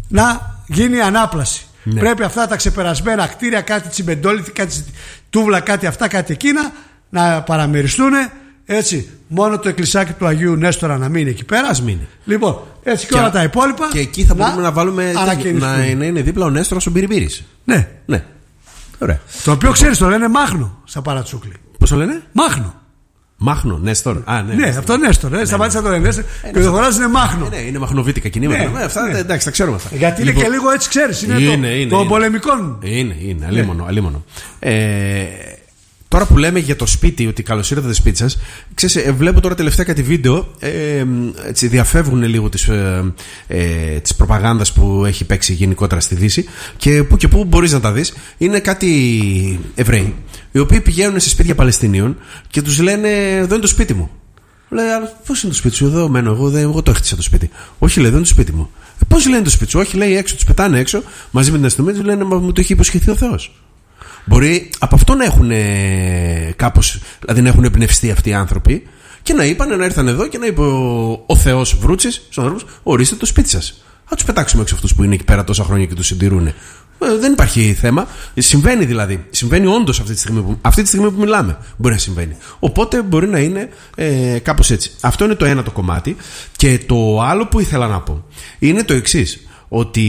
να γίνει ανάπλαση. Ναι. Πρέπει αυτά τα ξεπερασμένα κτίρια, κάτι τσιμεντόλιθι, κάτι τούβλα, κάτι αυτά, κάτι εκείνα, να παραμεριστούν. Έτσι, μόνο το εκκλησάκι του Αγίου Νέστορα να μείνει εκεί πέρα. Ας μείνει. Λοιπόν, έτσι και, και όλα τα υπόλοιπα. Και εκεί θα μπορούμε να, να βάλουμε. Να, να είναι δίπλα ο Νέστορας ο Μπυριμπύρης. Ναι. ναι. Ωραία. Το οποίο ξέρεις, το λένε Μάχνο στα Παρατσούκλι. Πώς το λένε? Μάχνο. Μάχνο, Νέστορ. Α, ναι, ναι, αυτό Νέστορ. Ναι, σταμάτησα να το λένε Νέστορ. Και το φωνάζουν Μάχνο. Ναι, είναι μαχνοβίτικα κινήματα. Ναι, αυτά, ναι. Εντάξει, τα ξέρουμε αυτά. Γιατί είναι λοιπόν, και λίγο έτσι, ξέρεις. Είναι, είναι το, είναι, το είναι. πολεμικό. Είναι, είναι. Αλίμονο. αλίμονο. Ε, Τώρα που λέμε για το σπίτι, ότι καλώς ήρθατε σπίτι σας, ξέρεις, ε, βλέπω τώρα τελευταία κάτι βίντεο, ε, έτσι, διαφεύγουν λίγο τις, ε, ε, τις προπαγάνδας που έχει παίξει γενικότερα στη Δύση και που και που μπορείς να τα δεις. Είναι κάτι Εβραίοι, οι οποίοι πηγαίνουν σε σπίτια Παλαιστινίων και τους λένε, εδώ είναι το σπίτι μου. Λέει, πώς είναι το σπίτι σου, εδώ μένω, εγώ, εγώ το έχτισα το σπίτι. Όχι, λέει, εδώ είναι το σπίτι μου. Ε, πώς λένε το σπίτι σου, όχι, λέει, έξω, τους πετάνε έξω, μαζί με την αστυνομία, τους λένε, μα μου το έχει υποσχεθεί ο Θεός. Μπορεί από αυτό να έχουν κάπως, δηλαδή να έχουν εμπνευστεί αυτοί οι άνθρωποι και να είπαν, να ήρθαν εδώ και να είπε ο, ο Θεός Βρούτσης στους ανθρώπους, ορίστε το σπίτι σας. Θα τους πετάξουμε έξω αυτούς που είναι εκεί πέρα τόσα χρόνια και τους συντηρούν. Ε, δεν υπάρχει θέμα. Συμβαίνει δηλαδή. Συμβαίνει όντως αυτή τη στιγμή που, αυτή τη στιγμή που μιλάμε. Μπορεί να συμβαίνει. Οπότε μπορεί να είναι ε, κάπως έτσι. Αυτό είναι το ένα το κομμάτι. Και το άλλο που ήθελα να πω είναι το εξής. Ότι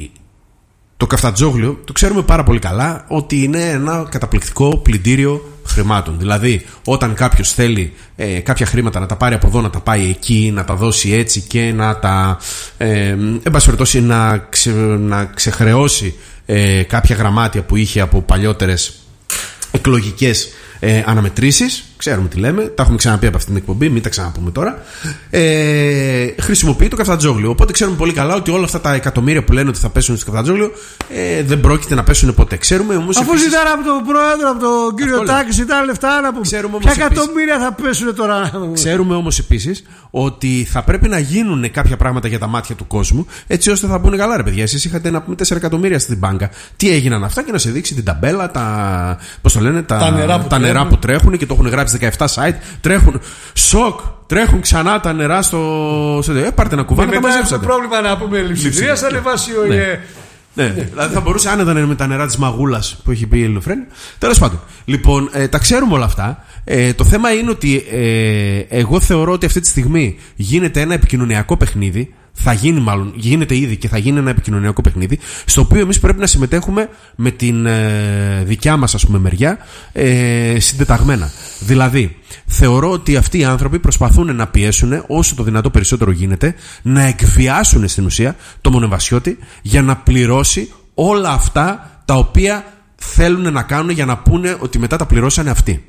το Καφτατζόγλιο το ξέρουμε πάρα πολύ καλά ότι είναι ένα καταπληκτικό πλυντήριο χρημάτων. Δηλαδή, όταν κάποιος θέλει ε, κάποια χρήματα να τα πάρει από εδώ, να τα πάει εκεί, να τα δώσει έτσι και να τα ε, εν πάση περιπτώσει να, ξε, να ξεχρεώσει ε, κάποια γραμμάτια που είχε από παλιότερες εκλογικές ε, αναμετρήσεις. Ξέρουμε τι λέμε, τα έχουμε ξαναπεί από αυτήν την εκπομπή, μην τα ξαναπούμε τώρα. Ε, χρησιμοποιεί το Καφτατζόγλιο. Οπότε ξέρουμε πολύ καλά ότι όλα αυτά τα εκατομμύρια που λένε ότι θα πέσουν στο Καφτατζόγλιο ε, δεν πρόκειται να πέσουν ποτέ. Ξέρουμε όμως. Αφού επίσης, ζητάνε από τον πρόεδρο, από τον κύριο Τάκη, ζητάνε λεφτά να πούμε. Ποια εκατομμύρια θα πέσουν τώρα. Ξέρουμε όμως επίσης ότι θα πρέπει να γίνουν κάποια πράγματα για τα μάτια του κόσμου, έτσι ώστε θα πούνε καλά, ρε παιδιά, εσείς είχατε να πούμε τέσσερα εκατομμύρια στην μπάνκα. Τι έγιναν αυτά και να σε δείξει την ταμπέλα, τα, πώς το λένε, τα, τα, νερά, που τα νερά που τρέχουν και το έχουν γράψει δεκαεπτά site. Τρέχουν. Σοκ! Τρέχουν ξανά τα νερά στο. Ε, πάρτε ένα κουβά να τα μαζέψετε. Έχουμε πρόβλημα να πούμε λειψιδρία, θα ανεβάσει ο. Ναι. Ναι. Ναι. Ναι. Δηλαδή θα μπορούσε άνετα να είναι με τα νερά της μαγούλας που έχει πει η Ελληνοφρένεια. Τέλος πάντων. Λοιπόν, ε, τα ξέρουμε όλα αυτά. Ε, το θέμα είναι ότι ε, εγώ θεωρώ ότι αυτή τη στιγμή γίνεται ένα επικοινωνιακό παιχνίδι. Θα γίνει μάλλον, γίνεται ήδη και θα γίνει ένα επικοινωνιακό παιχνίδι, στο οποίο εμείς πρέπει να συμμετέχουμε με την ε, δικιά μας, ας πούμε, μεριά ε, συντεταγμένα. Δηλαδή, θεωρώ ότι αυτοί οι άνθρωποι προσπαθούν να πιέσουν όσο το δυνατό περισσότερο γίνεται, να εκβιάσουν στην ουσία το Μονεβασιώτη για να πληρώσει όλα αυτά τα οποία θέλουν να κάνουν για να πούνε ότι μετά τα πληρώσανε αυτοί.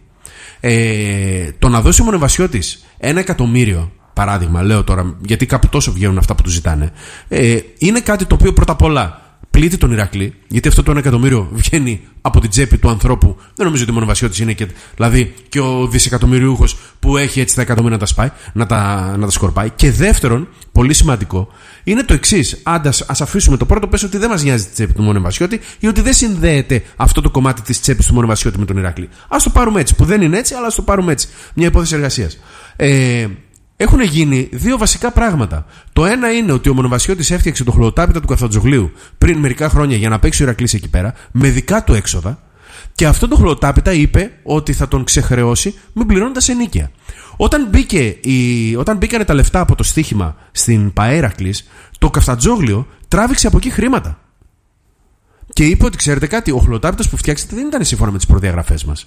Ε, το να δώσει ο Μονεβασιώτης ένα εκατομμύριο, παράδειγμα, λέω τώρα, γιατί κάπου τόσο βγαίνουν αυτά που του ζητάνε, ε, είναι κάτι το οποίο πρώτα απ' όλα πλήττει τον Ηρακλή, γιατί αυτό το ένα εκατομμύριο βγαίνει από την τσέπη του ανθρώπου. Δεν νομίζω ότι ο Μονοβασιώτης είναι και, δηλαδή, και ο δισεκατομμυριούχος που έχει έτσι τα εκατομμύρια να τα σπάει, να τα, να τα σκορπάει. Και δεύτερον, πολύ σημαντικό, είναι το εξής. Ας αφήσουμε το πρώτο, πες ότι δεν μας νοιάζει τη τσέπη του Μονοβασιώτη ή ότι δεν συνδέεται αυτό το κομμάτι της τσέπης του Μονοβασιώτη με τον Ηρακλή. Ας το πάρουμε έτσι, που δεν είναι έτσι, αλλά ας το πάρουμε έτσι. Μια υπόθεση εργασίας. Ε, Έχουν γίνει δύο βασικά πράγματα. Το ένα είναι ότι ο Μονοβασιώτης έφτιαξε το χλωοτάπητα του Καφτατζογλίου πριν μερικά χρόνια για να παίξει ο Ηρακλής εκεί πέρα, με δικά του έξοδα. Και αυτό το χολοτάπητα είπε ότι θα τον ξεχρεώσει μην πληρώνοντας ενίκεια. Όταν, μπήκε η... Όταν μπήκανε τα λεφτά από το στοίχημα στην Παέρακλης, το Καφτατζόγλιο τράβηξε από εκεί χρήματα. Και είπε ότι ξέρετε κάτι, ο χολοτάπητας που φτιάξετε δεν ήταν σύμφωνα με τις προδιαγραφές μας.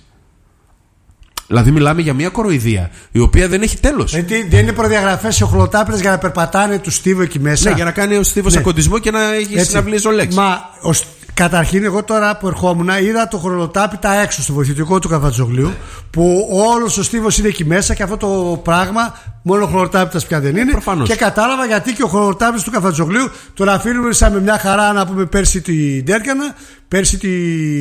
Δηλαδή, μιλάμε για μια κοροϊδία η οποία δεν έχει τέλος. Ε, δεν είναι προδιαγραφές οι οχλωτάπητες για να περπατάνε του Στίβο εκεί μέσα. Ναι, για να κάνει ο Στίβος ναι. ακοντισμό και να έχει συναυλίες ο Λέξ. Μα ο, καταρχήν, εγώ τώρα που ερχόμουν, είδα το χρονοτάπητα έξω στο βοηθητικό του Καφτατζόγλιου. Ναι. Που όλος ο Στίβος είναι εκεί μέσα και αυτό το πράγμα μόνο ο χρονοτάπητας πια δεν είναι. Προφανώς. Και κατάλαβα γιατί και ο χρονοτάπητας του Καφτατζόγλιου τον αφήνουμε σαν με μια χαρά να πούμε πέρσι την Τέρκανα, πέρσι τη,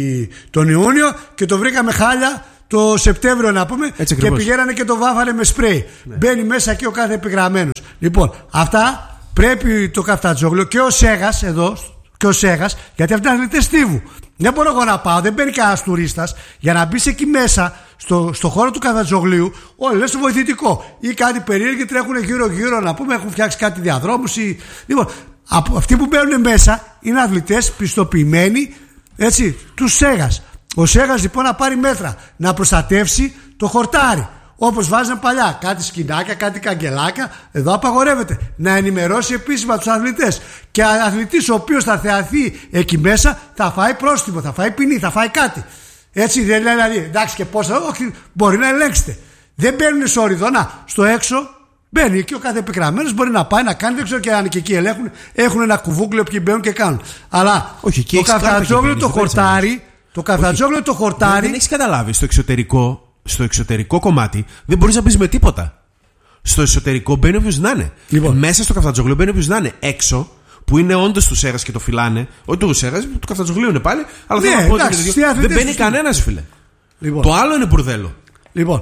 τον Ιούνιο και το βρήκαμε χάλια. Το Σεπτέμβριο να πούμε. Έτσι, και πηγαίνανε και το βάφανε με σπρέι. Ναι. Μπαίνει μέσα και ο κάθε επιγραμμένος. Λοιπόν, αυτά πρέπει το Καφτατζόγλιο και ο Σέγας εδώ, και ο Σέγας, γιατί αυτοί είναι αθλητές Στίβου. Δεν μπορώ εγώ να πάω, δεν μπαίνει κανένας τουρίστας για να μπει εκεί μέσα στο, στο χώρο του Καφτατζόγλιου. Όλοι λες στο βοηθητικό ή κάτι περίεργοι τρέχουν γύρω-γύρω να πούμε, έχουν φτιάξει κάτι διαδρόμους. Ή... Λοιπόν, από, αυτοί που μπαίνουν μέσα είναι αθλητές πιστοποιημένοι, έτσι, του Σέγας. Ο Σέγας λοιπόν να πάρει μέτρα να προστατεύσει το χορτάρι. Όπως βάζαν παλιά, κάτι σκηνάκια, κάτι καγκελάκια. Εδώ απαγορεύεται. Να ενημερώσει επίσημα τους αθλητές. Και ο αθλητής ο οποίος θα θεαθεί εκεί μέσα θα φάει πρόστιμο, θα φάει ποινή, θα φάει κάτι. Έτσι δεν λένε δηλαδή, εντάξει και πώς θα, όχι, μπορεί να ελέγξετε. Δεν μπαίνουν σε οριδόνα, στο έξω. Μπαίνει και ο κάθε επικραμμένος μπορεί να πάει να κάνει, δεν ξέρω και αν και εκεί ελέγχουν. Έχουν ένα κουβούκλιο ποιοι μπαίνουν και κάνουν. Αλλά όχι, το Καφτατζόγλιο το χορτάρι. Το Καφτατζόγλιο το χορτάρι. Δεν, δεν έχεις καταλάβει. Στο εξωτερικό, στο εξωτερικό κομμάτι δεν μπορείς να μπεις με τίποτα. Στο εσωτερικό μπαίνει όποιος να είναι. Λοιπόν. Μέσα στο Καφτατζόγλιο μπαίνει όποιος να είναι. Έξω, που είναι όντως του Σέγας και το φυλάνε. Όχι του Σέγας, του Καφτατζόγλιου είναι πάλι. Αλλά ναι, θέλω να πω εντάξει, ότι δεν μπαίνει κανένας, φίλε. Λοιπόν. Το άλλο είναι μπουρδέλο. Λοιπόν,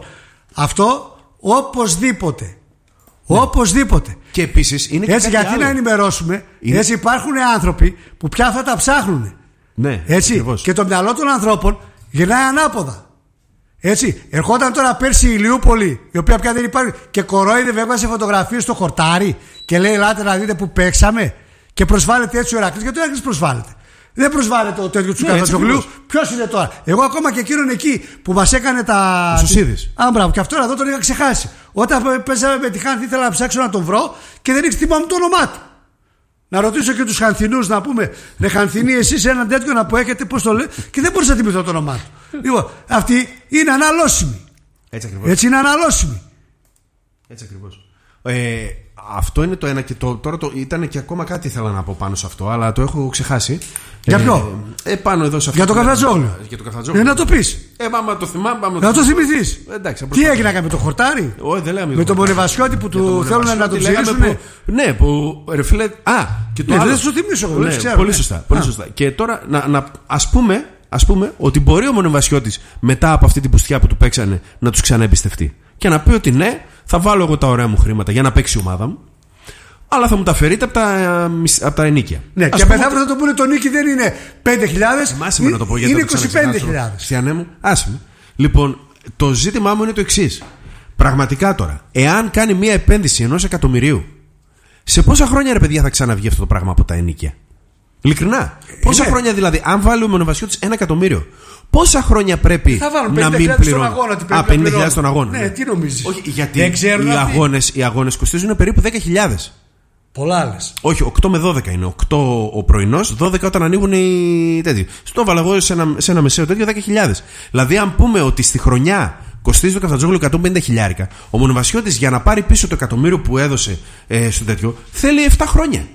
αυτό οπωσδήποτε. Ναι. Οπωσδήποτε. Και επίσης είναι και έτσι, κάτι γιατί άλλο. Να ενημερώσουμε, είναι... έτσι υπάρχουν άνθρωποι που πια θα τα ψάχνουν. Ναι, έτσι, ακριβώς. Και το μυαλό των ανθρώπων γυρνάει ανάποδα. Έτσι, ερχόταν τώρα πέρσι η Ηλιούπολη, η οποία πια δεν υπάρχει, και κορόιδευε, έβγαζε φωτογραφίες στο χορτάρι και λέει: ελάτε να δείτε που παίξαμε. Και προσβάλλεται έτσι ο Ηρακλής. Γιατί ο Ηρακλής προσβάλλεται. Δεν προσβάλλεται ο τέτοιο του Καφτατζόγλιου. Ποιος είναι τώρα. Εγώ ακόμα και εκείνον εκεί που μας έκανε τα. Σωσίδης. Α, μπράβο, και αυτό εδώ τον είχα ξεχάσει. Όταν παίζαμε με τη Χάνθη, ήθελα να ψάξω να τον βρω και δεν ήξερα μου το όνομά του. Να ρωτήσω και τους Χανθινούς να πούμε: ρε Χανθινοί, εσείς έναν τέτοιο να που έχετε, πώς το λέει, και δεν μπορούσα να θυμηθώ το όνομά του. Λοιπόν, αυτή είναι αναλώσιμη. Έτσι ακριβώς. Έτσι είναι αναλώσιμη. Έτσι ακριβώς. Ε, αυτό είναι το ένα. Και το, τώρα το, ήταν και ακόμα κάτι ήθελα να πω πάνω σε αυτό, αλλά το έχω ξεχάσει. Για ποιο? Ε, ε, πάνω εδώ σε αυτό. Για το Καφτατζόγλιο. Για το Καφτατζόγλιο. Ε, να το πεις. Ε, μα το θυμάμαι. Μα, να το θυμηθείς. Ε, τι έγινε να κάνει με το χορτάρι? Όχι, δεν λέμε. Με τον Μονεβασιώτη που του θέλουν να τον ψηρίσουν. Ναι, που. Ρε φίλε. Α, και το ναι, άλλο. δεν σου θυμίσω εγώ. Ναι, ξέρω, πολύ ναι. σωστά. Πολύ σωστά. Και τώρα να, να ας πούμε. Ας πούμε ότι μπορεί ο Μονεβασιώτης μετά από αυτή την πουστιά που του παίξανε να τους ξαναεμπιστευτεί και να πει ότι ναι, θα βάλω εγώ τα ωραία μου χρήματα για να παίξει η ομάδα μου, αλλά θα μου τα φερείτε από τα, από τα ενίκια. Ναι, ας και μετά ότι... θα το πούνε το νίκη δεν είναι πέντε χιλιάδες, είναι, να το πω, είναι είκοσι πέντε χιλιάδες. Χριστιανέ μου, άσε με. Λοιπόν, το ζήτημά μου είναι το εξής. Πραγματικά τώρα, εάν κάνει μια επένδυση ενός εκατομμυρίου, σε πόσα χρόνια ρε παιδιά θα ξαναβγεί αυτό το πράγμα από τα ενίκια? Ειλικρινά. Πόσα ναι. χρόνια δηλαδή, αν βάλει ο Μονεβασιώτης ένα εκατομμύριο, πόσα χρόνια πρέπει να μην πληρώνει? Α, πενήντα χιλιάδες στον αγώνα. Ναι, τι νομίζεις? Όχι, γιατί οι αγώνες, οι αγώνες κοστίζουν περίπου δέκα χιλιάδες. Πολλά άλλες. Όχι, οκτώ με δώδεκα είναι. οκτώ ο πρωινός, δώδεκα όταν ανοίγουν οι τέτοιοι. Στο βάλω εγώ σε ένα, σε ένα μεσαίο τέτοιο δέκα χιλιάδες. Δηλαδή, αν πούμε ότι στη χρονιά κοστίζει το Καφτατζόγλιο εκατόν πενήντα χιλιάρικα, ο Μονεβασιώτης για να πάρει πίσω το εκατομμύριο που έδωσε ε, στο τέτοιο θέλει επτά χρόνια.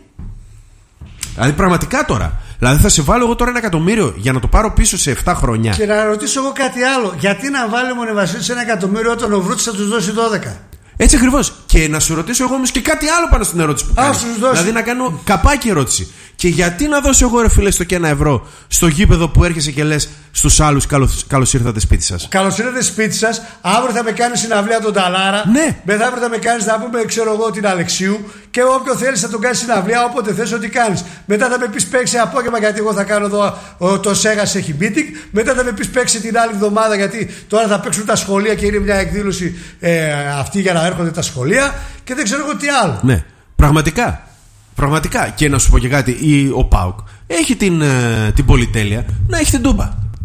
Δηλαδή πραγματικά τώρα. Δηλαδή θα σε βάλω εγώ τώρα ένα εκατομμύριο για να το πάρω πίσω σε επτά χρόνια. Και να ρωτήσω εγώ κάτι άλλο. Γιατί να βάλει ο Μονεβασιώτης ένα εκατομμύριο όταν ο Βρούτης θα τους δώσει δώδεκα? Έτσι ακριβώς. Και να σου ρωτήσω εγώ όμως και κάτι άλλο πάνω στην ερώτηση που κάνεις. Δηλαδή να κάνω καπάκι ερώτηση. Και γιατί να δώσω εγώ ρε φίλε στο και ένα ευρώ στο γήπεδο που έρχεσαι και λες στους άλλους καλώς, καλώς ήρθατε σπίτι σας? Καλώς ήρθατε σπίτι σας. Αύριο θα με κάνεις συναυλία τον Ταλάρα. Ναι. Μεθαύριο θα με κάνεις να πούμε ξέρω εγώ την Αλεξίου. Και όποιο θέλεις θα τον κάνεις συναυλία όποτε θες ό,τι κάνεις. Μετά θα με πεις παίξει απόγευμα γιατί εγώ θα κάνω εδώ ο, το Σέγας έχει meeting. Μετά θα με πεις παίξει την άλλη εβδομάδα γιατί τώρα θα παίξουν τα σχολεία και είναι μια εκδήλωση ε, αυτή για να έρχονται τα σχολεία. Και δεν ξέρω εγώ τι άλλο. Ναι. Πραγματικά. Πραγματικά. Και να σου πω και κάτι, η, ο ΠΑΟΚ έχει την, ε, την πολυτέλεια να έχει την Τούμπα.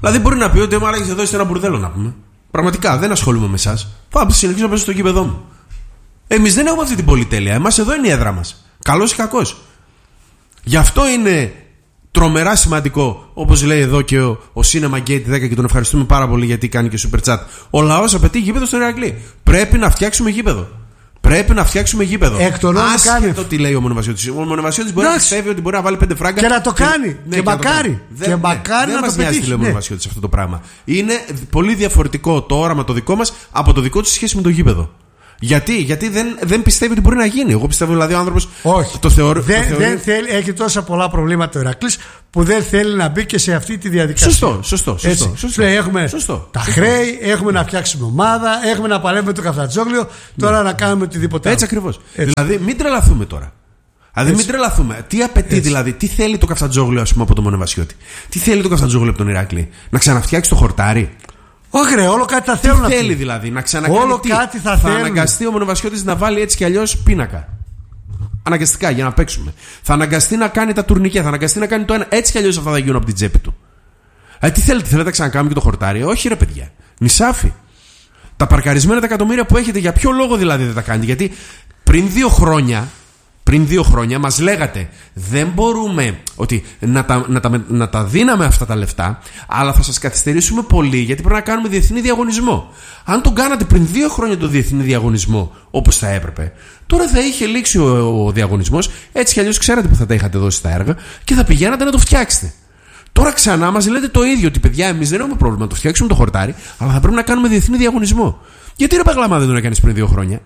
Δηλαδή μπορεί να πει ότι μου άραγε εδώ είστε ένα μπουρδέλο να πούμε. Πραγματικά δεν ασχολούμαι με εσάς. Θα συνεχίσω να παίζω στο γήπεδό μου. Εμείς δεν έχουμε αυτή την πολυτέλεια. Εμάς εδώ είναι η έδρα μας. Καλός ή κακός. Γι' αυτό είναι τρομερά σημαντικό, όπως λέει εδώ και ο, ο Cinema Gate δέκα και τον ευχαριστούμε πάρα πολύ γιατί κάνει και super chat. Ο λαός απαιτεί γήπεδο στο Ηρακλή. Πρέπει να φτιάξουμε γήπεδο. Πρέπει να φτιάξουμε γήπεδο. Άσχετο τι λέει ο Μονεβασιώτης. Ο Μονεβασιώτης μπορεί να πιστεύει ότι μπορεί να βάλει πέντε φράγκα. Και να το κάνει. Ναι, και μακάρι. Δεν, και μακάρι ναι, να δεν το πετύχει. Δεν ο Μονεβασιώτης αυτό το πράγμα. Είναι πολύ διαφορετικό το όραμα το δικό μας από το δικό του σχέση με το γήπεδο. Γιατί, γιατί δεν, δεν πιστεύει ότι μπορεί να γίνει. Εγώ πιστεύω δηλαδή ο άνθρωπος. Όχι. Το θεωρεί. Δεν, το θεωρεί... δεν θέλει, έχει τόσα πολλά προβλήματα ο Ηρακλής που δεν θέλει να μπει και σε αυτή τη διαδικασία. Σωστό, σωστό. σωστό, σωστό. Λέει, έχουμε σωστό, τα σωστό. χρέη, έχουμε να φτιάξουμε ομάδα, έχουμε να παλεύουμε το Καφτατζόγλιο. Τώρα ναι. να κάνουμε οτιδήποτε άλλο. Έτσι ακριβώς. Δηλαδή μην τρελαθούμε τώρα. Δηλαδή μην τρελαθούμε. Τι απαιτεί Έτσι. δηλαδή, τι θέλει το Καφτατζόγλιο ας πούμε από τον Μονεβασιώτη. Τι θέλει το Καφτατζόγλιο από τον Ηρακλή. Να ξαναφτιάξει το χορτάρι. Όχι, ρε, όλο κάτι θα θέλουν. Τι θέλει δηλαδή, να ξανακάνει. Όλο τι, κάτι θα, θα θέλουν. αναγκαστεί ο Μονεβασιώτης να βάλει έτσι κι αλλιώς πίνακα. Αναγκαστικά για να παίξουμε. Θα αναγκαστεί να κάνει τα τουρνικέ, θα αναγκαστεί να κάνει το ένα. Έτσι κι αλλιώς αυτά θα γίνουν από την τσέπη του. Ε, τι θέλετε, θέλετε να ξανακάνουμε και το χορτάρι. Όχι, ρε παιδιά. Νησάφι. Τα παρκαρισμένα τα εκατομμύρια που έχετε, για ποιο λόγο δηλαδή δεν τα κάνετε. Γιατί πριν δύο χρόνια. Πριν δύο χρόνια μας λέγατε δεν μπορούμε ότι να τα, να, τα, να τα δίναμε αυτά τα λεφτά, αλλά θα σας καθυστερήσουμε πολύ γιατί πρέπει να κάνουμε διεθνή διαγωνισμό. Αν τον κάνατε πριν δύο χρόνια το διεθνή διαγωνισμό όπως θα έπρεπε, τώρα θα είχε λήξει ο, ο διαγωνισμός, έτσι κι αλλιώς ξέρατε που θα τα είχατε δώσει τα έργα και θα πηγαίνατε να το φτιάξετε. Τώρα ξανά μας λέτε το ίδιο, ότι παιδιά εμείς δεν έχουμε πρόβλημα να το φτιάξουμε το χορτάρι, αλλά θα πρέπει να κάνουμε διεθνή διαγωνισμό. Γιατί ρε Παγλαμά δεν τον έκανες πριν δύο χρόνια?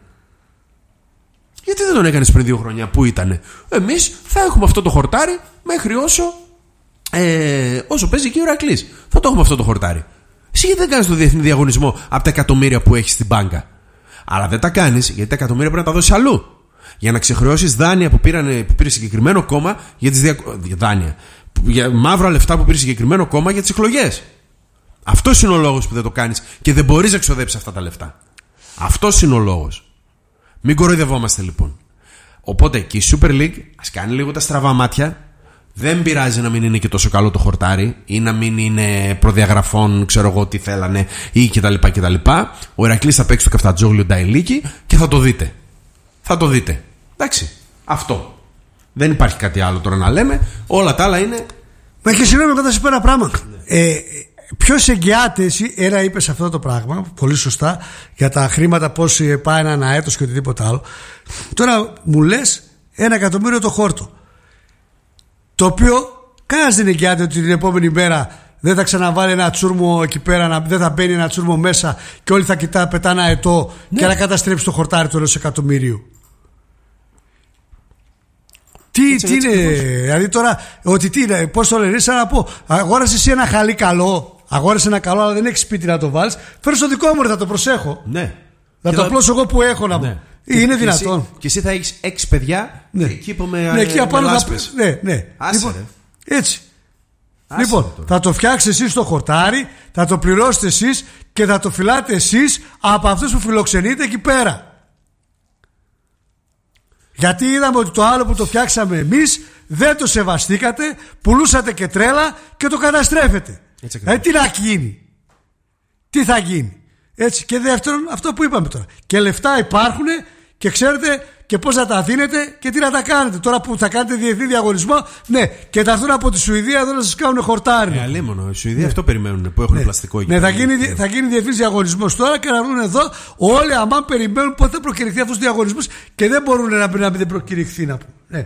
Γιατί δεν τον έκανες πριν δύο χρόνια? Πού ήτανε? Εμείς θα έχουμε αυτό το χορτάρι μέχρι όσο ε, όσο παίζει εκεί ο Ηρακλής. Θα το έχουμε αυτό το χορτάρι. Εσύ γιατί δεν κάνεις το διεθνή διαγωνισμό από τα εκατομμύρια που έχεις στην μπάνκα? Αλλά δεν τα κάνεις γιατί τα εκατομμύρια πρέπει να τα δώσεις αλλού. Για να ξεχρεώσεις δάνεια που, πήραν, που πήρε συγκεκριμένο κόμμα για τις δια... δάνεια. Για μαύρα λεφτά που πήρε συγκεκριμένο κόμμα για τις εκλογές. Αυτός είναι ο λόγος που δεν το κάνεις και δεν μπορείς να εξοδέψεις αυτά τα λεφτά. Αυτός είναι ο λόγος. Μην κοροϊδευόμαστε λοιπόν. Οπότε και η Super League ας κάνει λίγο τα στραβά μάτια. Δεν πειράζει να μην είναι και τόσο καλό το χορτάρι ή να μην είναι προδιαγραφών, ξέρω εγώ τι θέλανε ή κτλ. κτλ. Ο Ηρακλής θα παίξει το Καφτατζόγλιο Νταϊλίκη και θα το δείτε. Θα το δείτε. Εντάξει. Αυτό. Δεν υπάρχει κάτι άλλο τώρα να λέμε. Όλα τα άλλα είναι. Μα και συγγνώμη, εγώ θα σου πω ένα πράγμα. Ναι. Ε, Ποιος εγγυάται, εσύ, ένα είπες αυτό το πράγμα, πολύ σωστά, για τα χρήματα πώς πάει ένα έτος και οτιδήποτε άλλο. Τώρα μου λες ένα εκατομμύριο το χόρτο, το οποίο κανένας δεν εγγυάται ότι την επόμενη μέρα δεν θα ξαναβάλει ένα τσούρμο εκεί πέρα, δεν θα μπαίνει ένα τσούρμο μέσα και όλοι θα κοιτά, πετά ένα ετώ ναι. και να καταστρέψει το χορτάρι του ενός εκατομμυρίου. Τι, έτσι, τι έτσι, είναι, δηλαδή τώρα, ότι τι είναι, πώς το λένε, σαν να πω, αγόρασε εσύ ένα χαλί καλό, αγόρασε ένα καλό, αλλά δεν έχει σπίτι να το βάλεις. Φέρε στο δικό μου, ρε, θα το προσέχω. Ναι. Να και το απλώσω εγώ που έχω να ναι. Είναι και δυνατόν. Εσύ, και εσύ θα έχεις έξι παιδιά, ναι. εκεί που με, ναι, εκεί με απάνω θα, ναι, ναι. Άσε, λοιπόν, ρε. έτσι. Άσε, λοιπόν, ρε, θα το φτιάξετε εσείς το χορτάρι, θα το πληρώσετε εσείς και θα το φυλάτε εσείς από αυτούς που φιλοξενείτε εκεί πέρα. Γιατί είδαμε ότι το άλλο που το φτιάξαμε εμείς δεν το σεβαστήκατε, πουλούσατε και τρέλα και το καταστρέφετε. Ε, τι να γίνει, τι θα γίνει. Έτσι. Και δεύτερον, αυτό που είπαμε τώρα. Και λεφτά υπάρχουν και ξέρετε και πώς να τα δίνετε και τι να τα κάνετε. Τώρα που θα κάνετε διεθνή διαγωνισμό, ναι, και θα έρθουν από τη Σουηδία εδώ να σας κάνουν χορτάρι. Ε, αλίμονο, οι Σουηδοί ναι. αυτό περιμένουν που έχουν ναι. πλαστικό εκεί. Ναι, θα γίνει, θα γίνει διεθνής διαγωνισμός τώρα και να βρουν εδώ όλοι αμάν περιμένουν πότε θα προκηρυχθεί αυτός ο διαγωνισμός και δεν μπορούν να, να μην προκηρυχθεί να πούμε. Ναι.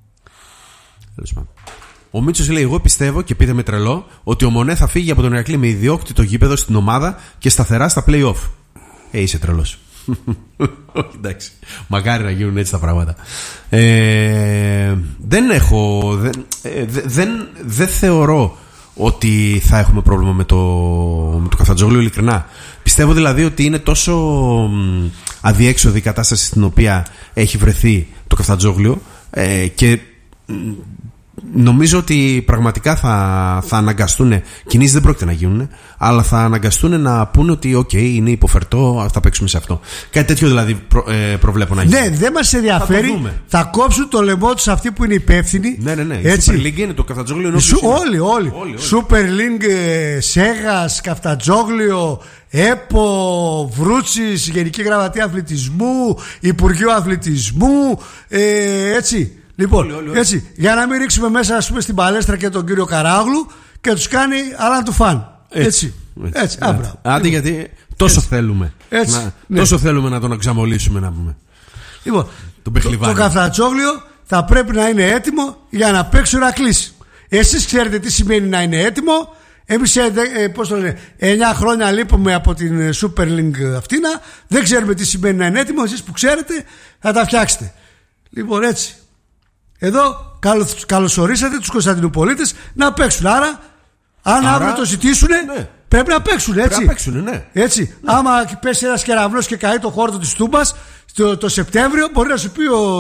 Ο Μίτσος λέει: εγώ πιστεύω και πείτε με τρελό ότι ο Μονέ θα φύγει από τον Ηρακλή με ιδιόκτητο γήπεδο στην ομάδα και σταθερά στα play-off. Ε, είσαι τρελός. Εντάξει. Μακάρι να γίνουν έτσι τα πράγματα. Ε, δεν έχω. Δεν, ε, δεν, δεν θεωρώ ότι θα έχουμε πρόβλημα με το, με το Καφτατζόγλιο, ειλικρινά. Πιστεύω δηλαδή ότι είναι τόσο αδιέξοδη η κατάσταση στην οποία έχει βρεθεί το Καφτατζόγλιο ε, και νομίζω ότι πραγματικά θα, θα αναγκαστούν. Κινήσεις δεν πρόκειται να γίνουν, αλλά θα αναγκαστούν να πούνε ότι, οκ, okay, είναι υποφερτό, θα παίξουμε σε αυτό. Κάτι τέτοιο δηλαδή προ, ε, προβλέπω να γίνει. Ναι, δεν μας ενδιαφέρει. Θα, θα κόψουν το λαιμό τους αυτοί που είναι υπεύθυνοι. Ναι, ναι, ναι. Έτσι. Η Super League είναι το Καφτατζόγλιο. Σου, όλοι, όλοι. όλοι, όλοι. Super League, Σέγας, Καφτατζόγλιο, ΕΠΟ, Βρούτσης, Γενική Γραμματεία Αθλητισμού, Υπουργείο Αθλητισμού, ε, έτσι. Λοιπόν, όλοι, όλοι, όλοι. Έτσι, για να μην ρίξουμε μέσα, ας πούμε, στην παλέστρα και τον κύριο Καράγλου και τους κάνει αλλά του φαν. Έτσι. Έτσι. έτσι. έτσι. έτσι. Άντε, γιατί τόσο έτσι. θέλουμε. Έτσι. Να, ναι. Τόσο θέλουμε να τον εξαμολύσουμε, να πούμε. Λοιπόν, το, το Καφτατζόγλιο θα πρέπει να είναι έτοιμο για να παίξει ο Ηρακλής. Εσείς ξέρετε τι σημαίνει να είναι έτοιμο. Εμείς ε, ε, πώς το λένε, εννιά χρόνια λείπουμε από την Super League αυτήνα. Δεν ξέρουμε τι σημαίνει να είναι έτοιμο. Εσείς που ξέρετε θα τα φτιάξετε. Λοιπόν, έτσι. Εδώ καλωσορίσατε τους Κωνσταντινουπολίτες να παίξουν. Άρα, αν αύριο το ζητήσουν, ναι. πρέπει να παίξουν. Έτσι. Πρέπει να παίξουν, ναι. έτσι. Ναι. Άμα πέσει ένας κεραυνός και καεί το χόρτο της Τούμπας το, το Σεπτέμβριο, μπορεί να σου πει ο